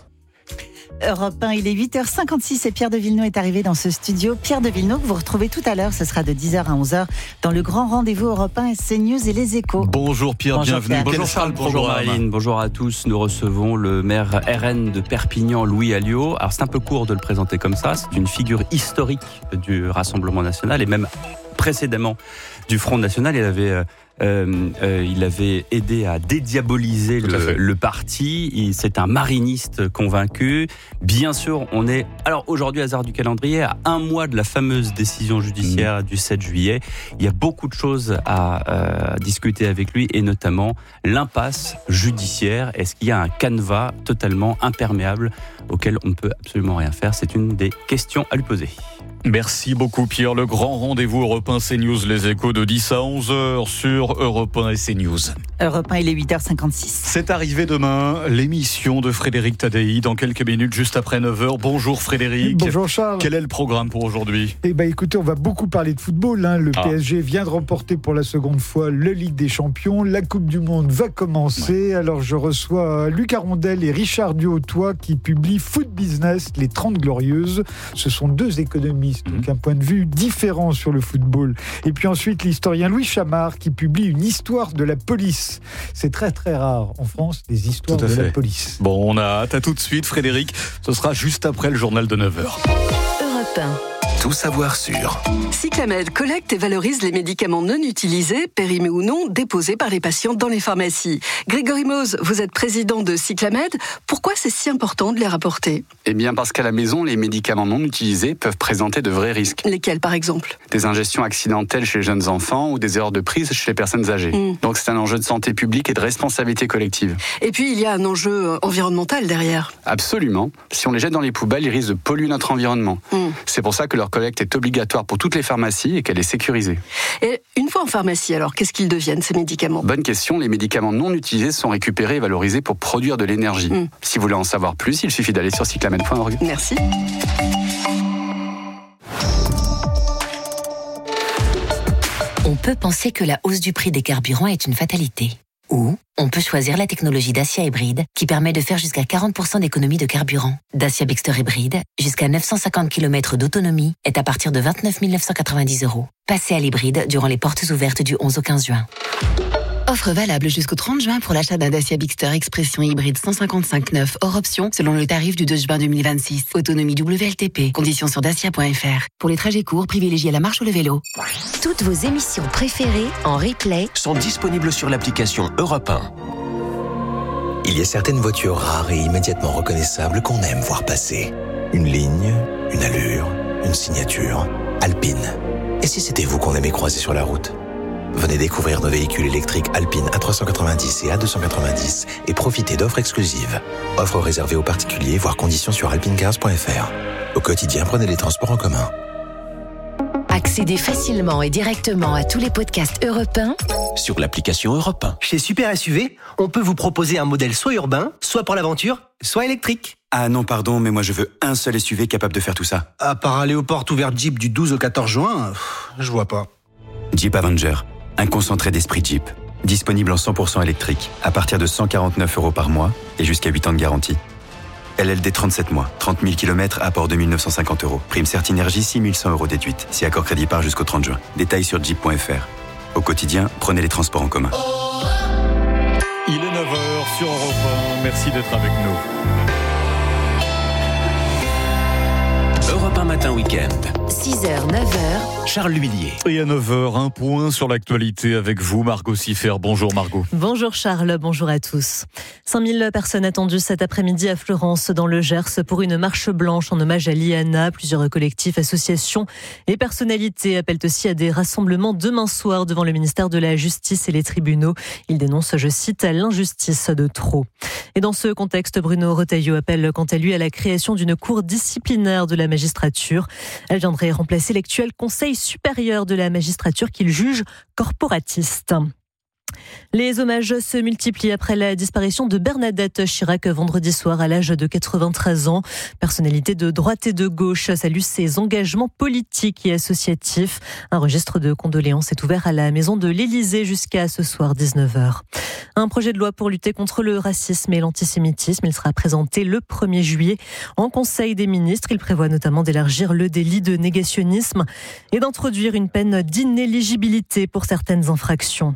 Europe un, il est huit heures cinquante-six et Pierre de Villeneuve est arrivé dans ce studio. Pierre de Villeneuve, vous retrouvez tout à l'heure, ce sera de dix heures à onze heures dans le grand rendez-vous Europe un, CNews et les Échos. Bonjour Pierre, bonjour bienvenue. Pierre. Bonjour Charles, bonjour Aline, bonjour à tous. Nous recevons le maire R N de Perpignan, Louis Alliot. Alors c'est un peu court de le présenter comme ça, c'est une figure historique du Rassemblement National et même précédemment du Front National. Il avait... Euh, Euh, euh, il avait aidé à dédiaboliser le, le parti. Il, c'est un mariniste convaincu. Bien sûr, on est, alors aujourd'hui, hasard du calendrier, à un mois de la fameuse décision judiciaire mmh. du sept juillet. Il y a beaucoup de choses à euh, discuter avec lui, et notamment l'impasse judiciaire. Est-ce qu'il y a un canevas totalement imperméable auquel on ne peut absolument rien faire? C'est une des questions à lui poser. Merci beaucoup Pierre. Le grand rendez-vous Europe un CNews, les Échos de dix à onze heures sur Europe un et CNews. Europe un, il est huit heures cinquante-six. C'est arrivé demain, l'émission de Frédéric Tadei dans quelques minutes, juste après neuf heures. Bonjour Frédéric. Bonjour Charles. Quel est le programme pour aujourd'hui? Eh ben, écoutez, on va beaucoup parler de football. Hein. Le ah. P S G vient de remporter pour la seconde fois le Ligue des Champions. La Coupe du Monde va commencer. Ouais. Alors je reçois Luc Arondel et Richard Duhautois qui publient Foot Business, les trente Glorieuses. Ce sont deux économistes. Donc un point de vue différent sur le football. Et puis ensuite, l'historien Louis Chamard qui publie une histoire de la police. C'est très très rare en France, des histoires de fait. la police. Bon, on a hâte. À tout de suite, Frédéric. Ce sera juste après le journal de neuf heures. Europe un. Tout savoir sur. Cyclamed collecte et valorise les médicaments non utilisés, périmés ou non, déposés par les patients dans les pharmacies. Grégory Mose, vous êtes président de Cyclamed. Pourquoi c'est si important de les rapporter? Eh bien parce qu'à la maison, les médicaments non utilisés peuvent présenter de vrais risques. Lesquels par exemple? Des ingestions accidentelles chez les jeunes enfants ou des erreurs de prise chez les personnes âgées. Mmh. Donc c'est un enjeu de santé publique et de responsabilité collective. Et puis il y a un enjeu environnemental derrière. Absolument. Si on les jette dans les poubelles, ils risquent de polluer notre environnement. Mmh. C'est pour ça que leur collecte est obligatoire pour toutes les pharmacies et qu'elle est sécurisée. Et une fois en pharmacie, alors, qu'est-ce qu'ils deviennent, ces médicaments? Bonne question. Les médicaments non utilisés sont récupérés et valorisés pour produire de l'énergie. Mmh. Si vous voulez en savoir plus, il suffit d'aller sur cyclamed point org. Merci. On peut penser que la hausse du prix des carburants est une fatalité. Ou on peut choisir la technologie Dacia Hybride qui permet de faire jusqu'à quarante pour cent d'économie de carburant. Dacia Bixter Hybride, jusqu'à neuf cent cinquante kilomètres d'autonomie, est à partir de vingt-neuf mille neuf cent quatre-vingt-dix euros. Passez à l'hybride durant les portes ouvertes du onze au quinze juin. Offre valable jusqu'au trente juin pour l'achat d'un Dacia Bixter Expression hybride cent cinquante-cinq neuf hors option selon le tarif du deux juin deux mille vingt-six. Autonomie W L T P. Conditions sur dacia point f r. Pour les trajets courts, privilégiez la marche ou le vélo. Toutes vos émissions préférées en replay sont disponibles sur l'application Europe un. Il y a certaines voitures rares et immédiatement reconnaissables qu'on aime voir passer. Une ligne, une allure, une signature. Alpine. Et si c'était vous qu'on aimait croiser sur la route ? Venez découvrir nos véhicules électriques Alpine A trois cent quatre-vingt-dix et A deux cent quatre-vingt-dix et profitez d'offres exclusives. Offres réservées aux particuliers, voire conditions sur alpinecars point f r. Au quotidien, prenez les transports en commun. Accédez facilement et directement à tous les podcasts Europe un sur l'application Europe un. Chez Super S U V, on peut vous proposer un modèle soit urbain, soit pour l'aventure, soit électrique. Ah non, pardon, mais moi je veux un seul S U V capable de faire tout ça. À part aller aux portes ouvertes Jeep du douze au quatorze juin, pff, je vois pas. Jeep Avenger, un concentré d'esprit Jeep. Disponible en cent pour cent électrique, à partir de cent quarante-neuf euros par mois et jusqu'à huit ans de garantie. L L D trente-sept mois, trente mille kilomètres, apport deux mille neuf cent cinquante euros. Prime Certinergie, six mille cent euros déduite. Si accord crédit par jusqu'au trente juin. Détails sur jeep point f r. Au quotidien, prenez les transports en commun. Il est neuf heures sur Europe un. Merci d'être avec nous. Europe un matin week-end. six heures, neuf heures. Charles L'Huillier. Et à neuf heures, un point sur l'actualité avec vous, Margot Siffer. Bonjour Margot. Bonjour Charles, bonjour à tous. cinq mille personnes attendues cet après-midi à Fleurance, dans le Gers, pour une marche blanche en hommage à Liana. Plusieurs collectifs, associations et personnalités appellent aussi à des rassemblements demain soir devant le ministère de la Justice et les tribunaux. Ils dénoncent, je cite, l'injustice de trop. Et dans ce contexte, Bruno Retailleau appelle quant à lui à la création d'une cour disciplinaire de la magistrature. Elle viendrait remplacer l'actuel Conseil supérieur de la magistrature qu'il juge corporatiste. Les hommages se multiplient après la disparition de Bernadette Chirac vendredi soir à l'âge de quatre-vingt-treize ans. Personnalité de droite et de gauche salue ses engagements politiques et associatifs. Un registre de condoléances est ouvert à la maison de l'Élysée jusqu'à ce soir dix-neuf heures. Un projet de loi pour lutter contre le racisme et l'antisémitisme. Il sera présenté le premier juillet en Conseil des ministres. Il prévoit notamment d'élargir le délit de négationnisme et d'introduire une peine d'inéligibilité pour certaines infractions.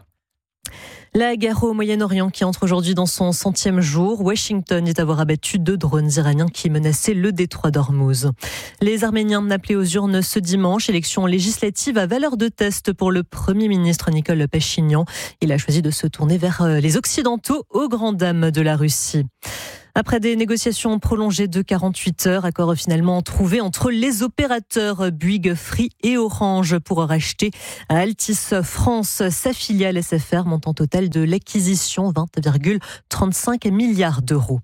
La guerre au Moyen-Orient qui entre aujourd'hui dans son centième jour. Washington dit avoir abattu deux drones iraniens qui menaçaient le détroit d'Ormuz. Les Arméniens appelés aux urnes ce dimanche. Élection législative à valeur de test pour le Premier ministre Nicole Pachinian. Il a choisi de se tourner vers les Occidentaux aux grandes dames de la Russie. Après des négociations prolongées de quarante-huit heures, accord finalement trouvé entre les opérateurs Bouygues, Free et Orange pour racheter à Altice France sa filiale S F R, montant total de l'acquisition vingt virgule trente-cinq milliards d'euros.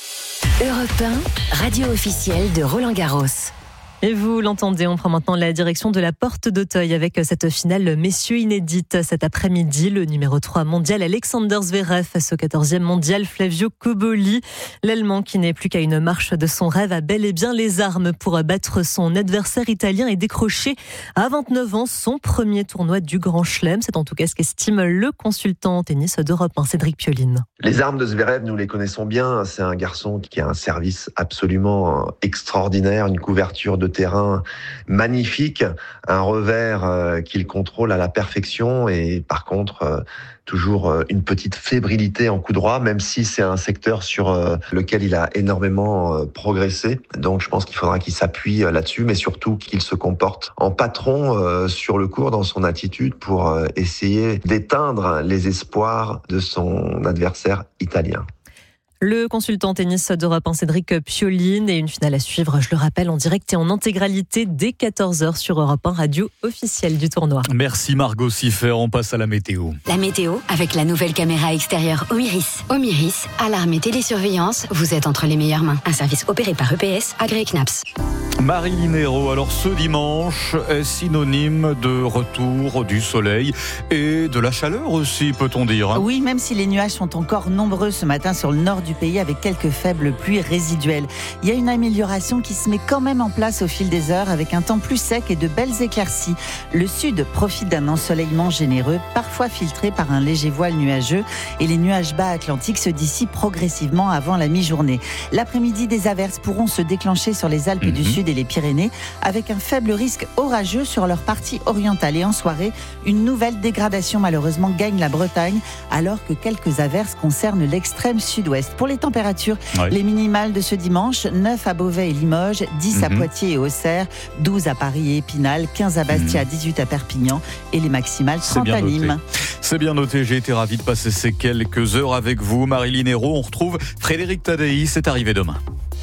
Europe un, radio officielle de Roland Garros. Et vous l'entendez, on prend maintenant la direction de la Porte d'Auteuil avec cette finale messieurs inédite cet après-midi. Le numéro trois mondial Alexander Zverev face au quatorzième mondial Flavio Cobolli. L'Allemand qui n'est plus qu'à une marche de son rêve a bel et bien les armes pour battre son adversaire italien et décrocher à vingt-neuf ans son premier tournoi du Grand Chelem. C'est en tout cas ce qu'estime le consultant en tennis d'Europe un, Cédric Pioline. Les armes de Zverev, nous les connaissons bien. C'est un garçon qui a un service absolument extraordinaire, une couverture de terrain magnifique, un revers euh, qu'il contrôle à la perfection et par contre euh, toujours euh, une petite fébrilité en coup droit, même si c'est un secteur sur euh, lequel il a énormément euh, progressé. Donc je pense qu'il faudra qu'il s'appuie euh, là-dessus, mais surtout qu'il se comporte en patron euh, sur le court dans son attitude pour euh, essayer d'éteindre les espoirs de son adversaire italien. Le consultant tennis d'Europe un, Cédric Pioline, et une finale à suivre, je le rappelle, en direct et en intégralité dès quatorze heures sur Europe un, radio officielle du tournoi. Merci Margot Siffer, on passe à la météo. La météo avec la nouvelle caméra extérieure Omiris. Omiris, alarme et télésurveillance, vous êtes entre les meilleures mains. Un service opéré par E P S, agréé C N A P S. Marie-Line Hérault, alors ce dimanche est synonyme de retour du soleil et de la chaleur aussi, peut-on dire. Oui, même si les nuages sont encore nombreux ce matin sur le nord du pays avec quelques faibles pluies résiduelles. Il y a une amélioration qui se met quand même en place au fil des heures avec un temps plus sec et de belles éclaircies. Le sud profite d'un ensoleillement généreux, parfois filtré par un léger voile nuageux, et les nuages bas atlantiques se dissipent progressivement avant la mi-journée. L'après-midi, des averses pourront se déclencher sur les Alpes mmh. du Sud et les Pyrénées, avec un faible risque orageux sur leur partie orientale. Et en soirée, une nouvelle dégradation malheureusement gagne la Bretagne, alors que quelques averses concernent l'extrême sud-ouest. Pour les températures, oui. les minimales de ce dimanche, neuf à Beauvais et Limoges, dix mmh. à Poitiers et Auxerre, douze à Paris et Épinal, quinze à Bastia, mmh. dix-huit à Perpignan et les maximales trente à Nîmes. C'est bien noté, j'ai été ravi de passer ces quelques heures avec vous. Marie-Line Hérault, on retrouve Frédéric Tadei, c'est arrivé demain.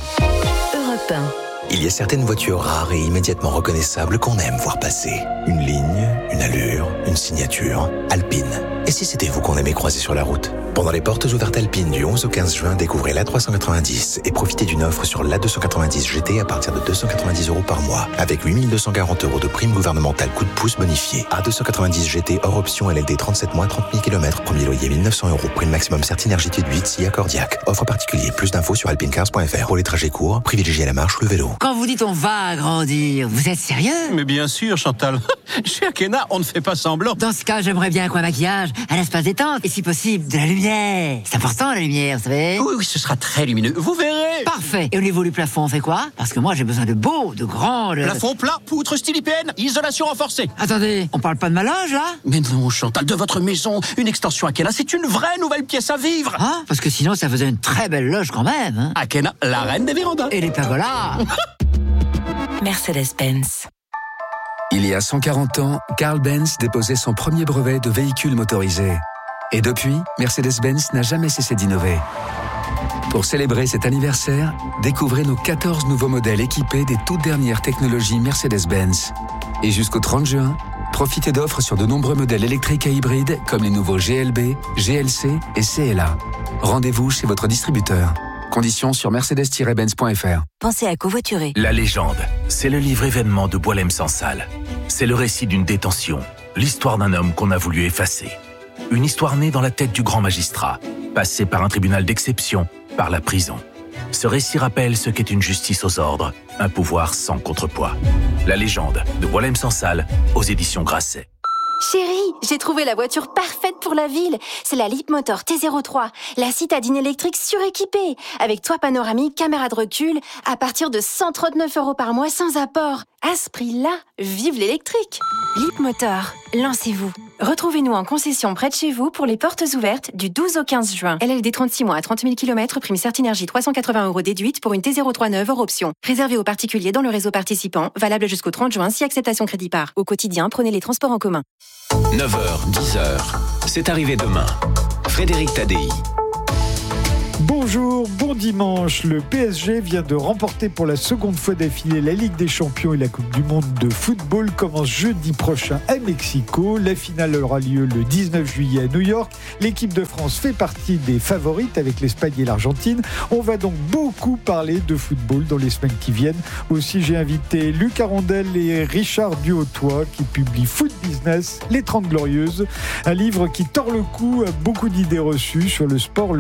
Europe un. Il y a certaines voitures rares et immédiatement reconnaissables qu'on aime voir passer. Une ligne, une allure, une signature. Alpine. Et si c'était vous qu'on aimait croiser sur la route ? Pendant les portes ouvertes Alpine du onze au quinze juin, découvrez l'A trois cent quatre-vingt-dix et profitez d'une offre sur l'A deux cent quatre-vingt-dix G T à partir de deux cent quatre-vingt-dix euros par mois, avec huit mille deux cent quarante euros de prime gouvernementale coup de pouce bonifié. A deux cent quatre-vingt-dix G T hors option L L D trente-sept mois, trente mille kilomètres, premier loyer mille neuf cents euros, prime maximum Certinergie de huit, S I A Cordiac. Offre particulier, plus d'infos sur alpinecars point f r. Pour les trajets courts, privilégiez la marche ou le vélo. Quand vous dites on va agrandir, vous êtes sérieux ? Mais bien sûr, Chantal. Chez Akena, on ne fait pas semblant. Dans ce cas, j'aimerais bien qu'un maquillage un espace détente et si possible de la lumière. C'est important la lumière, vous savez. Oui, oui, ce sera très lumineux. Vous verrez. Parfait. Et au niveau du plafond, on fait quoi? Parce que moi, j'ai besoin de beaux, de grands... De... Plafond plat, poutre style I P N, isolation renforcée. Attendez, on parle pas de ma loge, là? Mais non, Chantal, de votre maison, une extension Akena, c'est une vraie nouvelle pièce à vivre. Ah, parce que sinon, ça faisait une très belle loge quand même. Hein. Akena, la reine des vérandas. Et les pergolas. Mercedes-Benz. Il y a cent quarante ans, Carl Benz déposait son premier brevet de véhicule motorisé. Et depuis, Mercedes-Benz n'a jamais cessé d'innover. Pour célébrer cet anniversaire, découvrez nos quatorze nouveaux modèles équipés des toutes dernières technologies Mercedes-Benz. Et jusqu'au trente juin, profitez d'offres sur de nombreux modèles électriques et hybrides comme les nouveaux G L B, G L C et C L A. Rendez-vous chez votre distributeur. Conditions sur mercedes tiret benz point f r. Pensez à covoiturer. La légende, c'est le livre événement de Boualem Sansal. C'est le récit d'une détention, l'histoire d'un homme qu'on a voulu effacer. Une histoire née dans la tête du grand magistrat, passé par un tribunal d'exception, par la prison. Ce récit rappelle ce qu'est une justice aux ordres, un pouvoir sans contrepoids. La légende de Boualem Sansal aux éditions Grasset. Chérie, j'ai trouvé la voiture parfaite pour la ville. C'est la Leapmotor T zéro trois, la citadine électrique suréquipée, avec toit panoramique, caméra de recul, à partir de cent trente-neuf euros par mois sans apport. À ce prix-là, vive l'électrique. Leapmotor, lancez-vous. Retrouvez-nous en concession près de chez vous pour les portes ouvertes du douze au quinze juin. L L D trente-six mois à trente mille kilomètres, prime Certinergie trois cent quatre-vingts euros déduite pour une T zéro trois neuve hors option. Réservé aux particuliers dans le réseau participant, valable jusqu'au trente juin si acceptation crédit par. Au quotidien, prenez les transports en commun. neuf heures, dix heures, c'est arrivé demain. Frédéric Tadei. Bonjour, bon dimanche. Le P S G vient de remporter pour la seconde fois d'affilée la Ligue des Champions et la Coupe du Monde de football commence jeudi prochain à Mexico. La finale aura lieu le dix-neuf juillet à New York. L'équipe de France fait partie des favorites avec l'Espagne et l'Argentine. On va donc beaucoup parler de football dans les semaines qui viennent. Aussi, j'ai invité Luc Arondel et Richard Duhautois qui publient Foot Business, Les trente Glorieuses, un livre qui tord le cou à beaucoup d'idées reçues sur le sport, le